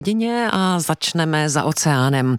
Děně a začneme za oceánem.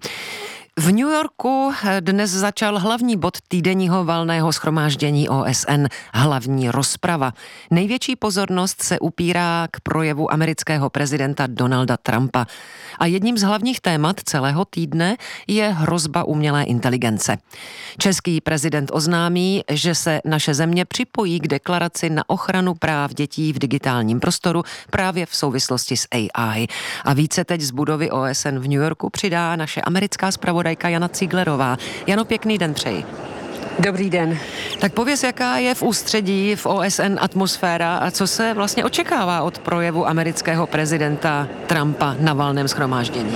V New Yorku dnes začal hlavní bod týdenního valného shromáždění OSN, hlavní rozprava. Největší pozornost se upírá k projevu amerického prezidenta Donalda Trumpa. A jedním z hlavních témat celého týdne je hrozba umělé inteligence. Český prezident oznámí, že se naše země připojí k deklaraci na ochranu práv dětí v digitálním prostoru právě v souvislosti s AI. A více teď z budovy OSN v New Yorku přidá naše americká zpravodajka Jana Cíglerová. Jano, pěkný den přeji. Dobrý den. Tak pověz, jaká je v ústředí v OSN atmosféra a co se vlastně očekává od projevu amerického prezidenta Trumpa na valném shromáždění?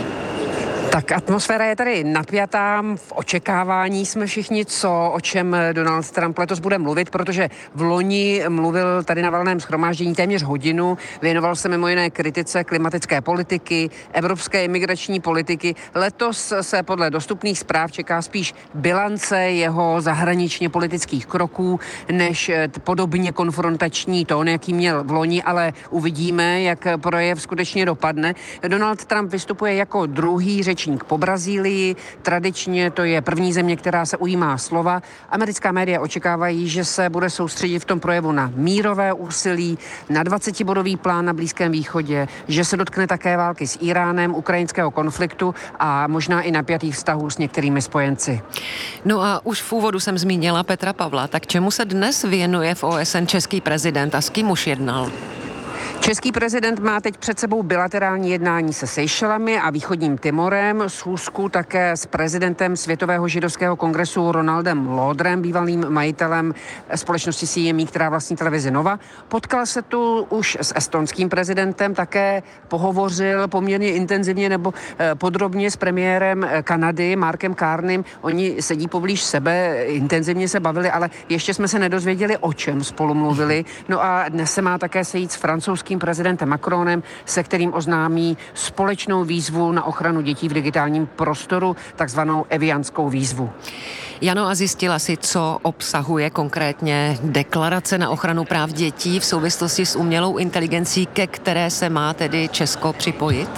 Tak atmosféra je tady napjatá, v očekávání jsme všichni, o čem Donald Trump letos bude mluvit, protože v loni mluvil tady na valném shromáždění téměř hodinu, věnoval se mimo jiné kritice klimatické politiky, evropské imigrační politiky. Letos se podle dostupných zpráv čeká spíš bilance jeho zahraničně politických kroků, než podobně konfrontační tón, jaký měl v loni, ale uvidíme, jak projev skutečně dopadne. Donald Trump vystupuje jako druhý řečník po Brazílii. Tradičně to je první země, která se ujímá slova. Americká média očekávají, že se bude soustředit v tom projevu na mírové úsilí, na 20-bodový plán na Blízkém východě, že se dotkne také války s Iránem, ukrajinského konfliktu a možná i napjatých vztahů s některými spojenci. No a už v úvodu jsem zmínila Petra Pavla, tak čemu se dnes věnuje v OSN český prezident a s kým už jednal? Český prezident má teď před sebou bilaterální jednání se Seychelami a východním Timorem, schůzku také s prezidentem Světového židovského kongresu Ronaldem Lodrem, bývalým majitelem společnosti CME, která vlastní televizi Nova. Potkal se tu už s estonským prezidentem, také pohovořil poměrně intenzivně nebo podrobně s premiérem Kanady Markem Carneym. Oni sedí poblíž sebe, intenzivně se bavili, ale ještě jsme se nedozvěděli, o čem spolu mluvili. No a dnes se má také sejít s francouzským prezidentem Macronem, se kterým oznámí společnou výzvu na ochranu dětí v digitálním prostoru, takzvanou evianskou výzvu. Jano, a zjistila si, co obsahuje konkrétně deklarace na ochranu práv dětí v souvislosti s umělou inteligencí, ke které se má tedy Česko připojit?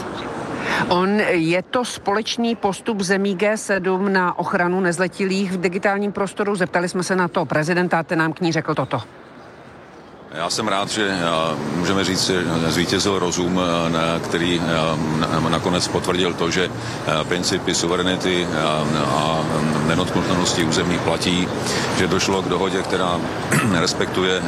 Je to společný postup zemí G7 na ochranu nezletilých v digitálním prostoru. Zeptali jsme se na to prezidenta, ten nám k ní řekl toto. Já jsem rád, že můžeme říct, že zvítězil rozum, který nakonec potvrdil to, že principy suverenity a nedotknutelnosti území platí, že došlo k dohodě, která respektuje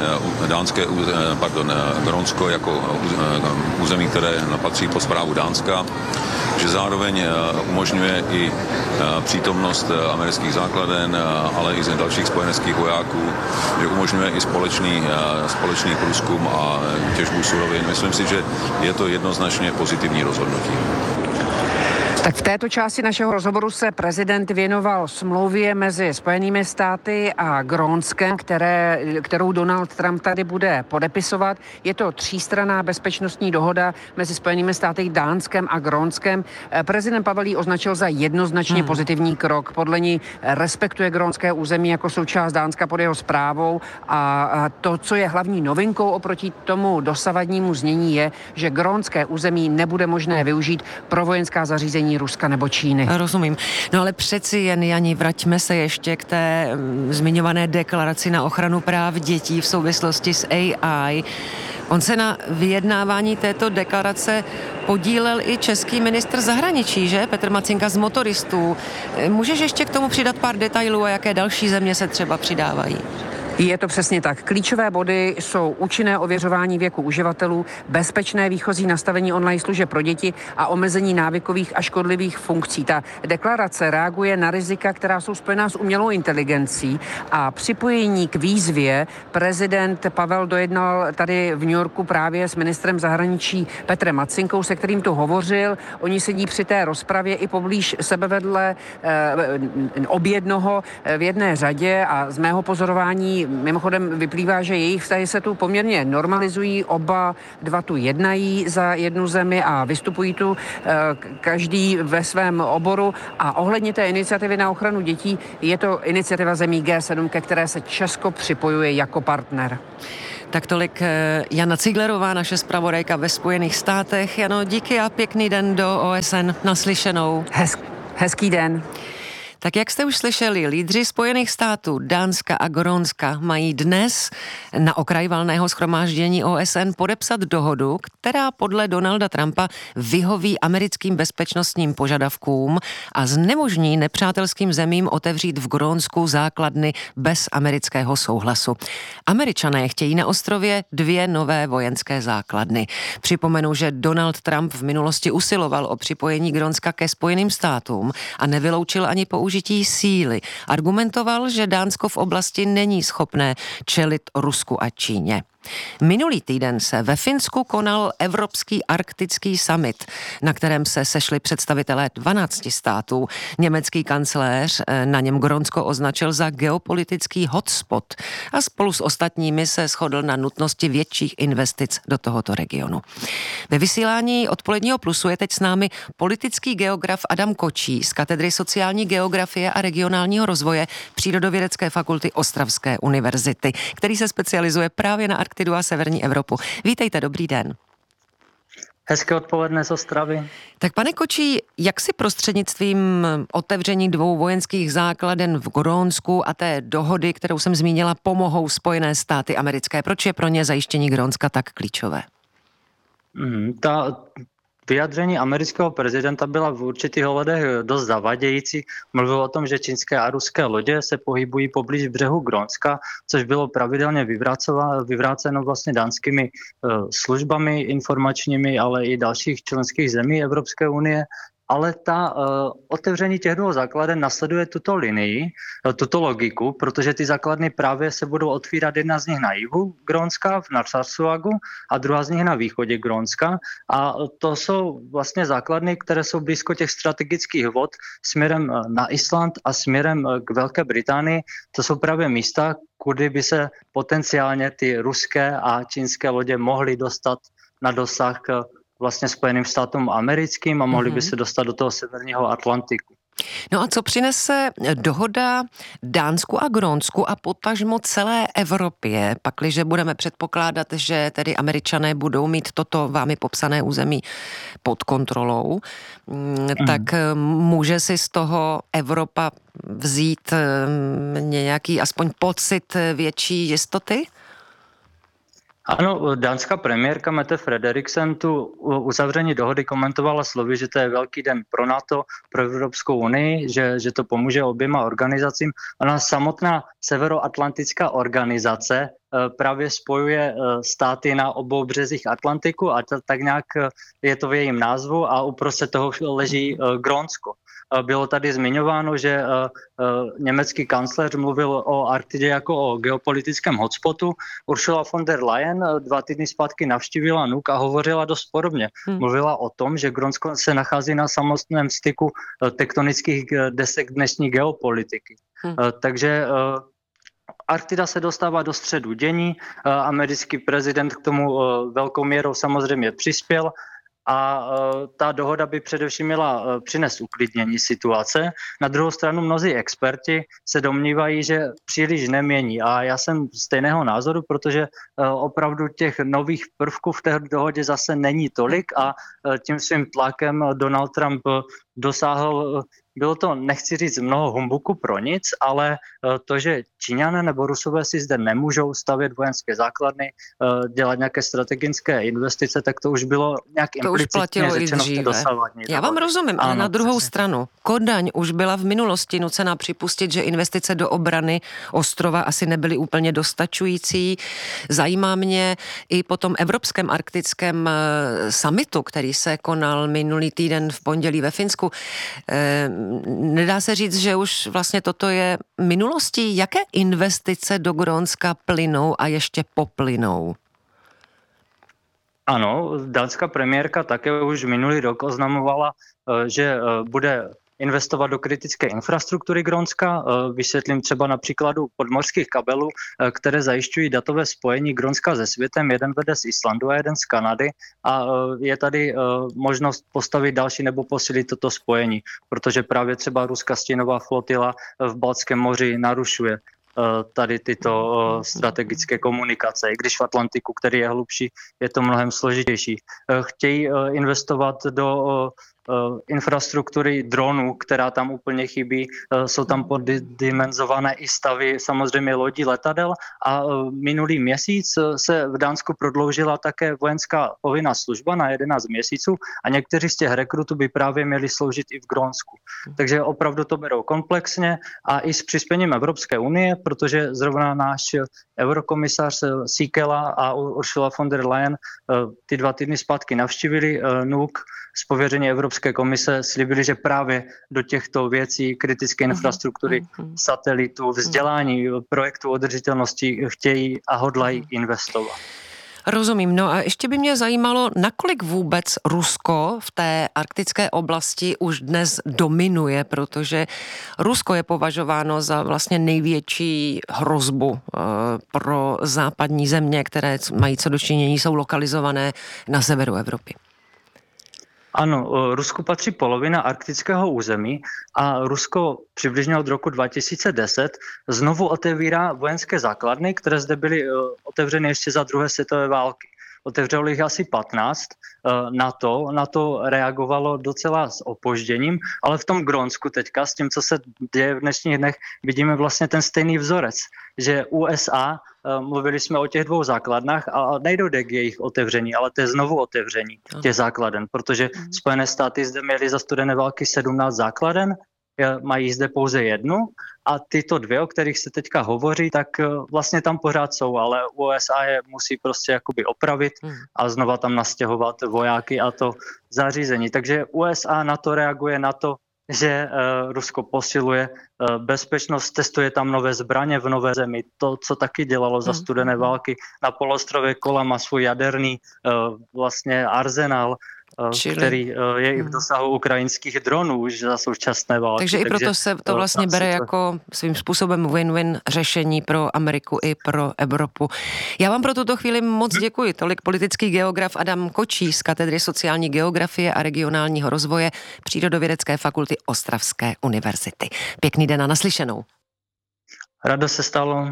Grónsko jako území, které patří pod správu Dánska, že zároveň umožňuje i přítomnost amerických základen, ale i dalších spojeneckých vojáků, že umožňuje i společný průzkum a těžbu surovin. Myslím si, že je to jednoznačně pozitivní rozhodnutí. Tak v této části našeho rozhovoru se prezident věnoval smlouvě mezi Spojenými státy a Grónskem, kterou Donald Trump tady bude podepisovat. Je to třístranná bezpečnostní dohoda mezi Spojenými státy, Dánskem a Grónskem. Prezident Pavel ji označil za jednoznačně pozitivní krok. Podle ní respektuje grónské území jako součást Dánska pod jeho správou a to, co je hlavní novinkou oproti tomu dosavadnímu znění, je, že grónské území nebude možné využít pro vojenská zařízení Ruska nebo Číny. Rozumím. No ale přeci jen, Jani, vraťme se ještě k té zmiňované deklaraci na ochranu práv dětí v souvislosti s AI. On se na vyjednávání této deklarace podílel i český ministr zahraničí, že? Petr Macinka z Motoristů. Můžeš ještě k tomu přidat pár detailů a jaké další země se třeba přidávají? Je to přesně tak. Klíčové body jsou účinné ověřování věku uživatelů, bezpečné výchozí nastavení online služeb pro děti a omezení návykových a škodlivých funkcí. Ta deklarace reaguje na rizika, která jsou spojená s umělou inteligencí a připojení k výzvě prezident Pavel dojednal tady v New Yorku právě s ministrem zahraničí Petrem Macinkou, se kterým tu hovořil. Oni sedí při té rozpravě i poblíž sebe vedle objednoho v jedné řadě a z mého pozorování mimochodem vyplývá, že jejich vztahy se tu poměrně normalizují, oba dva tu jednají za jednu zemi a vystupují tu každý ve svém oboru. A ohledně té iniciativy na ochranu dětí, je to iniciativa zemí G7, ke které se Česko připojuje jako partner. Tak tolik Jana Ciglerová, naše zpravodajka ve Spojených státech. Jano, díky a pěkný den do OSN. Naslyšenou. Hezký den. Tak jak jste už slyšeli, lídři Spojených států, Dánska a Grónska mají dnes na okraj valného shromáždění OSN podepsat dohodu, která podle Donalda Trumpa vyhoví americkým bezpečnostním požadavkům a znemožní nepřátelským zemím otevřít v Grónsku základny bez amerického souhlasu. Američané chtějí na ostrově 2 nové vojenské základny. Připomenu, že Donald Trump v minulosti usiloval o připojení Grónska ke Spojeným státům a nevyloučil ani použití síly. Argumentoval, že Dánsko v oblasti není schopné čelit Rusku a Číně. Minulý týden se ve Finsku konal Evropský arktický summit, na kterém se sešli představitelé 12 států. Německý kancléř na něm Grónsko označil za geopolitický hotspot a spolu s ostatními se shodl na nutnosti větších investic do tohoto regionu. Ve vysílání Odpoledního plusu je teď s námi politický geograf Adam Kočí z katedry sociální geografie a regionálního rozvoje Přírodovědecké fakulty Ostravské univerzity, který se specializuje právě na Arktidu a severní Evropu. Vítejte, dobrý den. Hezké odpoledne z Ostravy. Tak pane Kočí, jak si prostřednictvím otevření 2 vojenských základen v Grónsku a té dohody, kterou jsem zmínila, pomohou Spojené státy americké? Proč je pro ně zajištění Grónska tak klíčové? Vyjadření amerického prezidenta byla v určitých ohledech dost zavadějící. Mluvil o tom, že čínské a ruské lodě se pohybují poblíž břehu Grónska, což bylo pravidelně vyvráceno vlastně dánskými službami informačními, ale i dalších členských zemí Evropské unie. Ale otevření těch 2 základen nasleduje tuto linii, tuto logiku, protože ty základny právě se budou otvírat, jedna z nich na jihu Grónska, na Sarsuagu, a druhá z nich na východě Grónska. A to jsou vlastně základny, které jsou blízko těch strategických vod směrem na Island a směrem k Velké Británii. To jsou právě místa, kudy by se potenciálně ty ruské a čínské lodě mohly dostat na dosah vlastně Spojeným státům americkým a mohli by se dostat do toho severního Atlantiku. No a co přinese dohoda Dánsku a Grónsku a potažmo celé Evropě, pakliže budeme předpokládat, že tedy Američané budou mít toto vámi popsané území pod kontrolou, tak může si z toho Evropa vzít nějaký aspoň pocit větší jistoty? Ano, dánská premiérka Mette Frederiksen tu uzavření dohody komentovala slovy, že to je velký den pro NATO, pro Evropskou unii, že to pomůže oběma organizacím. Ona samotná Severoatlantická organizace právě spojuje státy na obou březích Atlantiku a tak nějak je to v jejím názvu a uprostřed toho leží Grónsko. Bylo tady zmiňováno, že německý kancléř mluvil o Arktidě jako o geopolitickém hotspotu. Ursula von der Leyen 2 týdny zpátky navštívila Nuuk a hovořila dost podobně. Mluvila o tom, že Grónsko se nachází na samotném styku tektonických desek dnešní geopolitiky. Takže Arktida se dostává do středu dění. Americký prezident k tomu velkou měrou samozřejmě přispěl. A ta dohoda by především měla přinést uklidnění situace. Na druhou stranu mnozí experti se domnívají, že příliš nemění. A já jsem stejného názoru, protože opravdu těch nových prvků v té dohodě zase není tolik a tím svým tlakem Donald Trump dosáhl, bylo to, nechci říct, mnoho humbuku pro nic, ale to, že Číňané nebo Rusové si zde nemůžou stavět vojenské základny, dělat nějaké strategické investice, tak to už bylo nějak implicitně řečeno v té dosavadní. Já vám rozumím, ale na druhou stranu, Kodaň už byla v minulosti nucena připustit, že investice do obrany ostrova asi nebyly úplně dostačující. Zajímá mě i po tom Evropském arktickém summitu, který se konal minulý týden v pondělí ve Finsku. Nedá se říct, že už vlastně toto je minulostí? Jaké investice do Grónska plynou a ještě poplynou? Ano, dánská premiérka také už minulý rok oznamovala, že bude investovat do kritické infrastruktury Grónska. Vysvětlím třeba na příkladu podmořských kabelů, které zajišťují datové spojení Grónska se světem. Jeden vede z Islandu a jeden z Kanady a je tady možnost postavit další nebo posílit toto spojení, protože právě třeba ruská stínová flotila v Baltském moři narušuje tady tyto strategické komunikace, i když v Atlantiku, který je hlubší, je to mnohem složitější. Chtějí investovat do infrastruktury dronů, která tam úplně chybí. Jsou tam poddimenzované i stavy samozřejmě lodí, letadel a minulý měsíc se v Dánsku prodloužila také vojenská povinná služba na 11 měsíců a někteří z těch rekrutů by právě měli sloužit i v Grónsku. Takže opravdu to berou komplexně a i s přispěním Evropské unie, protože zrovna náš eurokomisař Sikela a Ursula von der Leyen ty 2 týdny zpátky navštívili NUK z pověření Evropské komise, slíbili, že právě do těchto věcí kritické infrastruktury, satelitů, vzdělání, projektů udržitelnosti chtějí a hodlají investovat. Rozumím. No a ještě by mě zajímalo, nakolik vůbec Rusko v té arktické oblasti už dnes dominuje, protože Rusko je považováno za vlastně největší hrozbu pro západní země, které mají co dočinění, jsou lokalizované na severu Evropy. Ano, Rusku patří polovina arktického území a Rusko přibližně od roku 2010 znovu otevírá vojenské základny, které zde byly otevřeny ještě za druhé světové války. Otevřelo jich asi 15. Na to reagovalo docela s opožděním, ale v tom Grónsku teďka s tím, co se děje v dnešních dnech, vidíme vlastně ten stejný vzorec, že USA, mluvili jsme o těch 2 základnách a nejdojde k jejich otevření, ale to je znovu otevření těch základen, protože Spojené státy zde měly za studené války 17 základen, mají zde pouze 1 a tyto 2, o kterých se teďka hovoří, tak vlastně tam pořád jsou, ale USA je musí prostě jakoby opravit a znova tam nastěhovat vojáky a to zařízení. Takže USA na to reaguje na to, že Rusko posiluje bezpečnost, testuje tam nové zbraně v nové zemi. To, co taky dělalo za studené války. Na poloostrově Kola má svůj jaderný vlastně arzenál, který je i v dosahu ukrajinských dronů už za současné války. Takže i proto se to vlastně bere jako svým způsobem win-win řešení pro Ameriku i pro Evropu. Já vám pro tuto chvíli moc děkuji. Tolik politický geograf Adam Kočí z katedry sociální geografie a regionálního rozvoje Přírodovědecké fakulty Ostravské univerzity. Pěkný den a naslyšenou. Rado se stalo.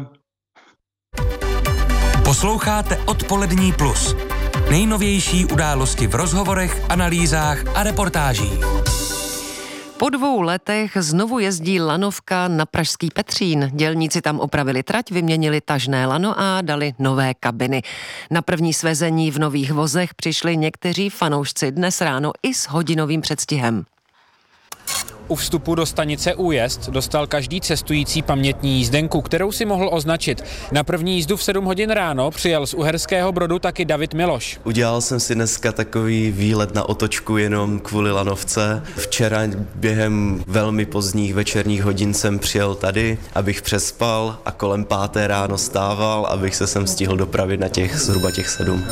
Posloucháte Odpolední plus. Nejnovější události v rozhovorech, analýzách a reportážích. Po 2 letech znovu jezdí lanovka na pražský Petřín. Dělníci tam opravili trať, vyměnili tažné lano a dali nové kabiny. Na první svezení v nových vozech přišli někteří fanoušci dnes ráno i s hodinovým předstihem. U vstupu do stanice Újezd dostal každý cestující pamětní jízdenku, kterou si mohl označit. Na první jízdu v 7 hodin ráno přijel z Uherského Brodu taky David Miloš. Udělal jsem si dneska takový výlet na otočku jenom kvůli lanovce. Včera během velmi pozdních večerních hodin jsem přijel tady, abych přespal a kolem 5. ráno stával, abych se sem stihl dopravit na zhruba těch 7.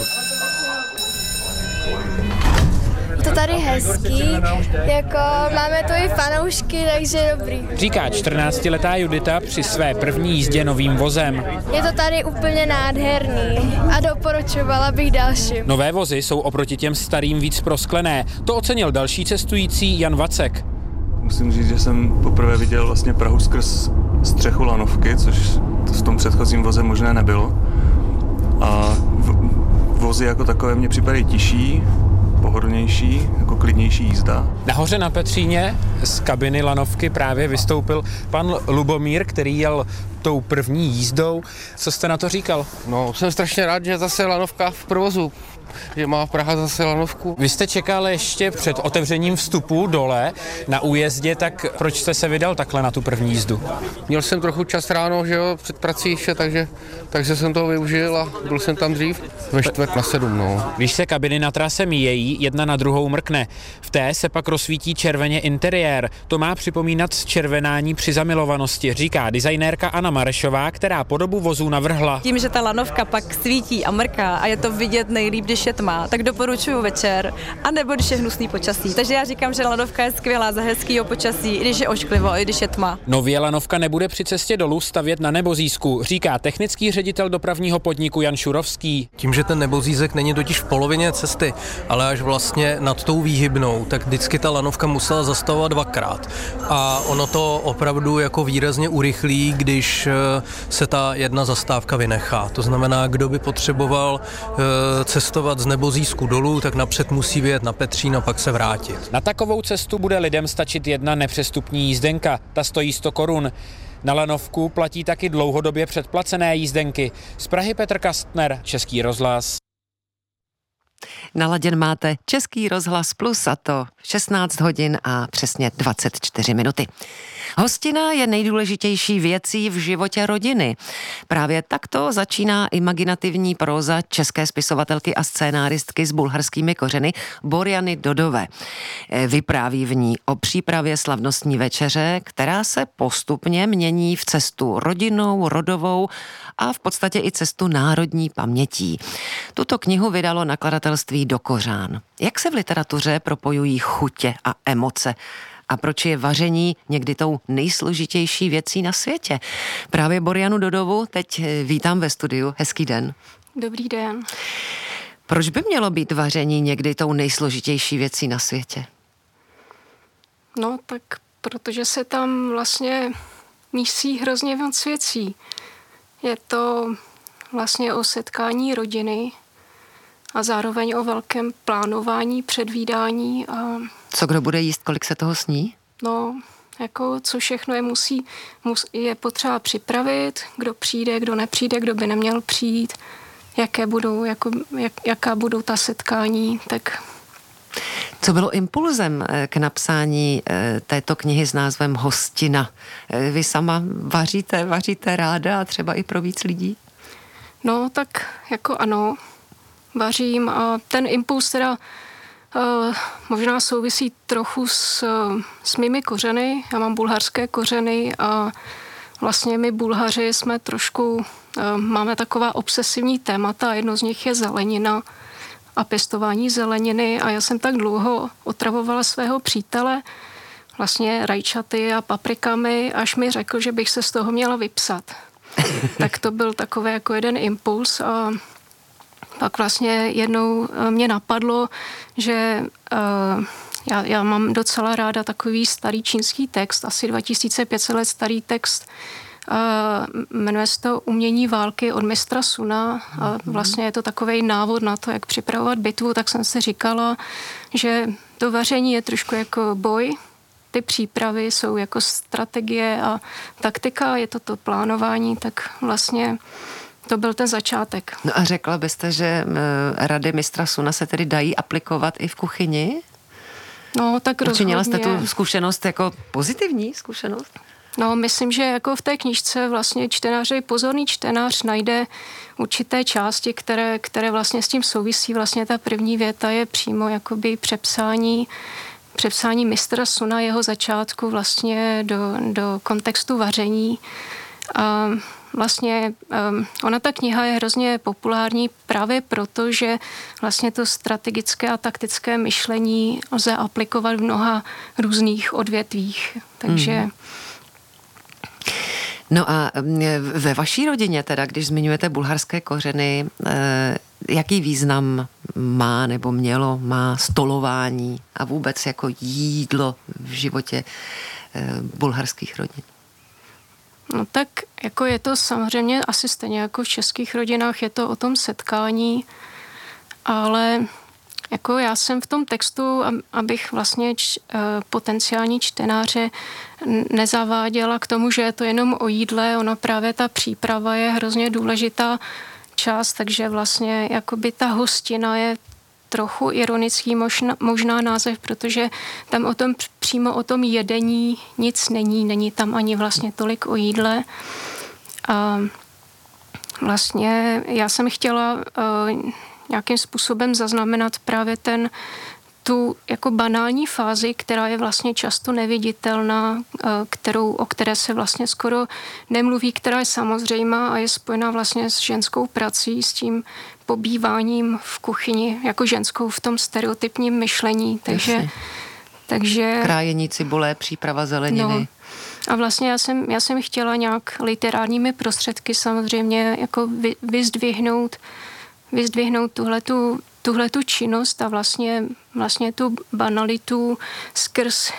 To tady hezký, jako máme tu i fanoušky, takže dobrý. Říká 14letá Judita při své první jízdě novým vozem. Je to tady úplně nádherný a doporučovala bych dalším. Nové vozy jsou oproti těm starým víc prosklené. To ocenil další cestující Jan Vacek. Musím říct, že jsem poprvé viděl vlastně Prahu skrz střechu lanovky, což v tom předchozím voze možné nebylo. A vozy jako takové mě připadají tižší, pohodlnější, jako klidnější jízda. Nahoře na Petříně z kabiny lanovky právě vystoupil pan Lubomír, který jel tou první jízdou. Co jste na to říkal? No, jsem strašně rád, že zase lanovka v provozu, že má Praha zase lanovku. Vy jste čekal ještě před otevřením vstupu dole na Újezdě, tak proč jste se vydal takhle na tu první jízdu? Měl jsem trochu čas ráno, že jo, před prací ještě, takže jsem toho využil a byl jsem tam dřív ve 6:45, no. Když se kabiny na trase míjejí, jedna na druhou mrkne. V té se pak rozsvítí červeně interiér. To má připomínat červenání při zamilovanosti, říká designérka Anna Marešová, která podobu vozů navrhla. Tím, že ta lanovka pak svítí a mrká a je to vidět nejlíp, když když je tma, tak doporučuju večer, anebo když je hnusný počasí. Takže já říkám, že lanovka je skvělá za hezkýho počasí, i když je ošklivo, i když je tma. Nově lanovka nebude při cestě dolů stavět na nebozísku, říká technický ředitel dopravního podniku Jan Šurovský. Tím, že ten nebozízek není totiž v polovině cesty, ale až vlastně nad tou výhybnou, tak vždycky ta lanovka musela zastavovat dvakrát. A ono to opravdu jako výrazně urychlí, když se ta jedna zastávka vynechá. To znamená, kdo by potřeboval cestovat z nebozísku dolů, tak napřed musí vyjet na Petřín a pak se vrátit. Na takovou cestu bude lidem stačit jedna nepřestupní jízdenka, ta stojí 100 korun. Na lanovku platí taky dlouhodobě předplacené jízdenky. Z Prahy Petr Kastner, Český rozhlas. Naladěn máte Český rozhlas Plus a to 16 hodin a přesně 24 minuty. Hostina je nejdůležitější věcí v životě rodiny. Právě takto začíná imaginativní próza české spisovatelky a scénáristky s bulharskými kořeny Borjany Dodové. Vypráví v ní o přípravě slavnostní večeře, která se postupně mění v cestu rodinnou, rodovou a v podstatě i cestu národní pamětí. Tuto knihu vydalo nakladatelství Do Kořán. Jak se v literatuře propojují chutě a emoce? A proč je vaření někdy tou nejsložitější věcí na světě? Právě Borjanu Dodovu teď vítám ve studiu. Hezký den. Dobrý den. Proč by mělo být vaření někdy tou nejsložitější věcí na světě? No tak protože se tam vlastně mísí hrozně moc věcí. Je to vlastně o setkání rodiny a zároveň o velkém plánování, předvídání. A co kdo bude jíst, kolik se toho sní? No, jako co všechno je potřeba připravit, kdo přijde, kdo nepřijde, kdo by neměl přijít, jaká budou ta setkání, tak... Co bylo impulzem k napsání této knihy s názvem Hostina? Vy sama vaříte ráda a třeba i pro víc lidí? No, tak jako ano, vařím a ten impuls teda možná souvisí trochu s mými kořeny. Já mám bulharské kořeny a vlastně my Bulhaři jsme trošku, máme taková obsesivní témata, jedno z nich je zelenina a pěstování zeleniny a já jsem tak dlouho otravovala svého přítele vlastně rajčaty a paprikami, až mi řekl, že bych se z toho měla vypsat. Tak to byl takový jako jeden impuls a pak vlastně jednou mě napadlo, že já mám docela ráda takový starý čínský text, asi 2500 let starý text, jmenuje se to Umění války od mistra Suna a vlastně je to takovej návod na to, jak připravovat bitvu, tak jsem si říkala, že to vaření je trošku jako boj, ty přípravy jsou jako strategie a taktika, je to plánování, tak vlastně to byl ten začátek. No a řekla byste, že rady mistra Suna se tedy dají aplikovat i v kuchyni? No, tak rozhodně. Učinila jste tu zkušenost jako pozitivní zkušenost? No, myslím, že jako v té knížce vlastně pozorný čtenář najde určité části, které vlastně s tím souvisí. Vlastně ta první věta je přímo jakoby přepsání mistra Suna, jeho začátku vlastně do kontextu vaření. A vlastně ona ta kniha je hrozně populární právě proto, že vlastně to strategické a taktické myšlení lze aplikovat v mnoha různých odvětvích. Takže... No a ve vaší rodině teda, když zmiňujete bulharské kořeny, jaký význam má nebo má stolování a vůbec jako jídlo v životě bulharských rodin? No tak jako je to samozřejmě asi stejně jako v českých rodinách, je to o tom setkání, ale jako já jsem v tom textu, abych vlastně potenciální čtenáře nezaváděla k tomu, že je to jenom o jídle, ono právě ta příprava je hrozně důležitá část, takže vlastně jakoby ta hostina je trochu ironický možná název, protože tam přímo o tom jedení nic není tam ani vlastně tolik o jídle. A vlastně já jsem chtěla nějakým způsobem zaznamenat právě tu jako banální fázi, která je vlastně často neviditelná, o které se vlastně skoro nemluví, která je samozřejmá a je spojená vlastně s ženskou prací, s tím pobýváním v kuchyni jako ženskou v tom stereotypním myšlení. Takže krájení cibule, příprava zeleniny. No. A vlastně já jsem chtěla nějak literárními prostředky samozřejmě jako vyzdvihnout tuhletu činnost a vlastně tu banalitu skrz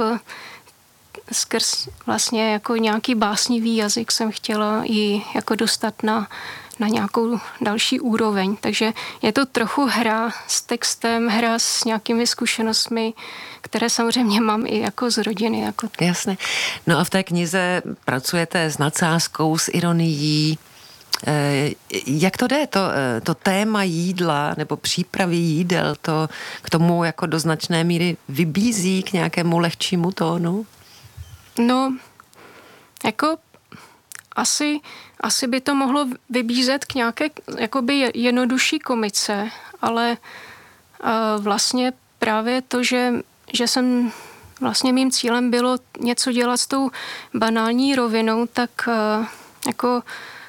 vlastně jako nějaký básnivý jazyk jsem chtěla i jako dostat na nějakou další úroveň. Takže je to trochu hra s textem, hra s nějakými zkušenostmi, které samozřejmě mám i jako z rodiny. Jasně. No a v té knize pracujete s nadsázkou, s ironií. Jak to jde? To téma jídla nebo přípravy jídel, to k tomu jako do značné míry vybízí k nějakému lehčímu tónu? No, jako asi by to mohlo vybízet k nějaké jakoby jednodušší komice, ale vlastně právě to, že jsem vlastně mým cílem bylo něco dělat s tou banální rovinou, tak jako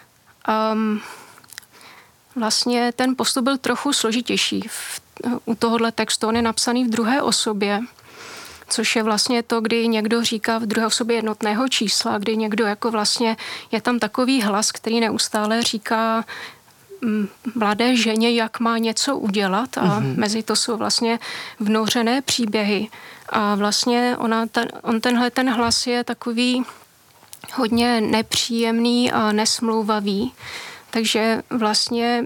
vlastně ten postup byl trochu složitější. U tohohle textu on je napsaný v druhé osobě, což je vlastně to, kdy někdo říká v druhé osobě jednotného čísla, kdy někdo jako vlastně je tam takový hlas, který neustále říká mladé ženě, jak má něco udělat a mezi to jsou vlastně vnořené příběhy. A vlastně ten hlas je takový hodně nepříjemný a nesmlouvavý. Takže vlastně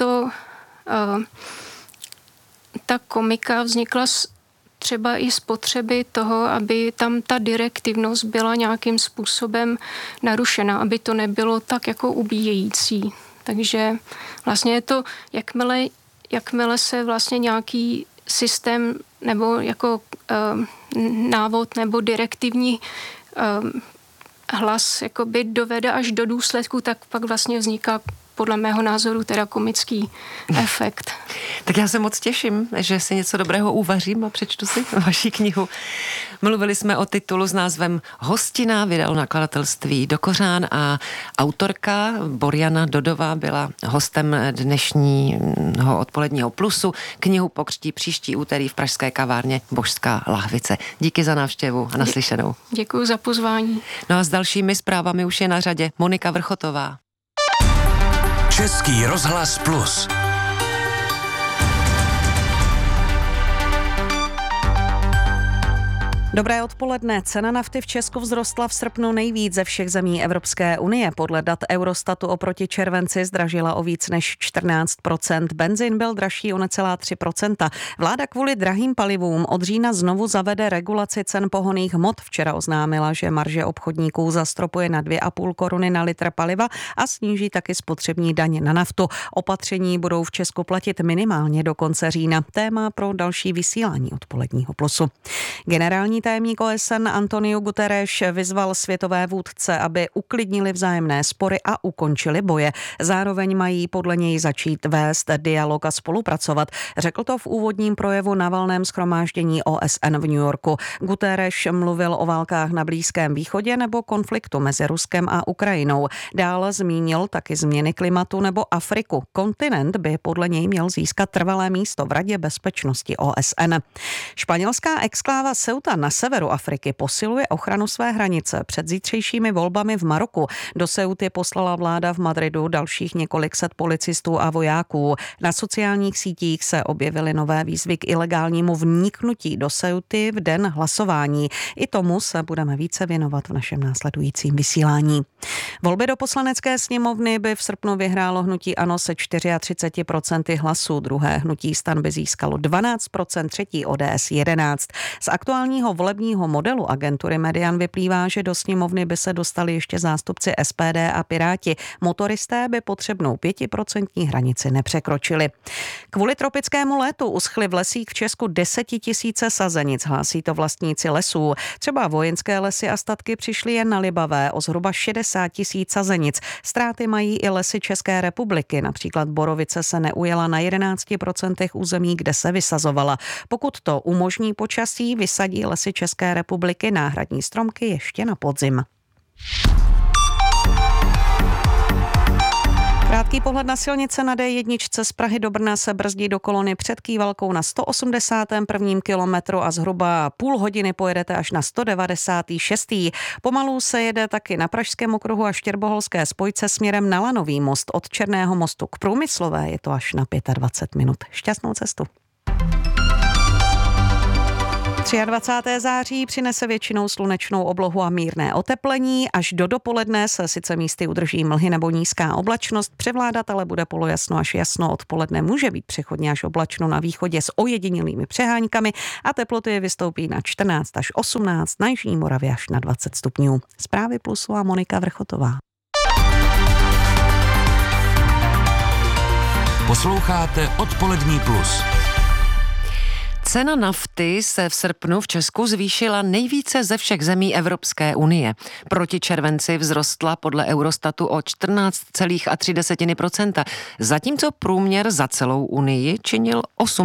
ta komika vznikla třeba i z potřeby toho, aby tam ta direktivnost byla nějakým způsobem narušena, aby to nebylo tak jako ubíjející. Takže vlastně je to, jakmile se vlastně nějaký systém nebo jako návod nebo direktivní hlas jakoby dovede až do důsledku, tak pak vlastně vzniká podle mého názoru teda komický efekt. Tak já se moc těším, že si něco dobrého uvařím a přečtu si vaši knihu. Mluvili jsme o titulu s názvem Hostina, vydalo nakladatelství Dokořán a autorka Borjana Dodová byla hostem dnešního odpoledního Plusu. Knihu pokřtí příští úterý v pražské kavárně Božská lahvice. Díky za návštěvu a naslyšenou. Děkuji za pozvání. No a s dalšími zprávami už je na řadě Monika Vrchotová. Český rozhlas Plus. Dobré odpoledne. Cena nafty v Česku vzrostla v srpnu nejvíc ze všech zemí Evropské unie. Podle dat Eurostatu oproti červenci zdražila o víc než 14%. Benzin byl dražší o necelá 3%. Vláda kvůli drahým palivům od října znovu zavede regulaci cen pohonných hmot. Včera oznámila, že marže obchodníků zastropuje na 2,5 koruny na litr paliva a sníží taky spotřební daň na naftu. Opatření budou v Česku platit minimálně do konce října. Téma pro další vysílání odpoledního Plusu. Generální tajemník OSN Antonio Guterres vyzval světové vůdce, aby uklidnili vzájemné spory a ukončili boje. Zároveň mají podle něj začít vést dialog a spolupracovat. Řekl to v úvodním projevu na valném shromáždění OSN v New Yorku. Guterres mluvil o válkách na Blízkém východě nebo konfliktu mezi Ruskem a Ukrajinou. Dál zmínil taky změny klimatu nebo Afriku. Kontinent by podle něj měl získat trvalé místo v Radě bezpečnosti OSN. Španělská exkláva Ceuta na severu Afriky posiluje ochranu své hranice před zítřejšími volbami v Maroku. Do Ceuty poslala vláda v Madridu dalších několik set policistů a vojáků. Na sociálních sítích se objevily nové výzvy k ilegálnímu vniknutí do Ceuty v den hlasování. I tomu se budeme více věnovat v našem následujícím vysílání. Volby do poslanecké sněmovny by v srpnu vyhrálo hnutí ANO se 34% hlasů. Druhé hnutí STAN by získalo 12%, třetí ODS 11%. Z aktuálního volebního modelu agentury Median vyplývá, že do sněmovny by se dostali ještě zástupci SPD a Piráti. Motoristé by potřebnou 5% hranici nepřekročili. Kvůli tropickému létu uschly v lesích v Česku 10 000 sazenic, hlásí to vlastníci lesů. Třeba Vojenské lesy a statky přišly jen na Libavé o zhruba 60 000 sazenic. Ztráty mají i lesy České republiky. Například Borovice se neujela na 11% území, kde se vysazovala. Pokud to umožní počasí, vysadí lesy České republiky náhradní stromky ještě na podzim. Krátký pohled na silnice. Na D1 z Prahy do Brna se brzdí do kolony před Kývalkou na 181. kilometru a zhruba půl hodiny pojedete až na 196. Pomalu se jede taky na Pražském okruhu a Štěrboholské spojce směrem na Lanový most. Od Černého mostu k Průmyslové je to až na 25 minut. Šťastnou cestu. 23. září přinese většinou slunečnou oblohu a mírné oteplení. Až do dopoledne se sice místy udrží mlhy nebo nízká oblačnost, převládat ale bude polojasno až jasno. Odpoledne může být přechodně až oblačno na východě s ojedinělými přeháňkami a teploty vystoupí na 14 až 18, na jižní Moravě až na 20 stupňů. Zprávy Plusu a Monika Vrchotová. Posloucháte Odpolední plus. Cena nafty se v srpnu v Česku zvýšila nejvíce ze všech zemí Evropské unie. Proti červenci vzrostla podle Eurostatu o 14,3%, zatímco průměr za celou unii činil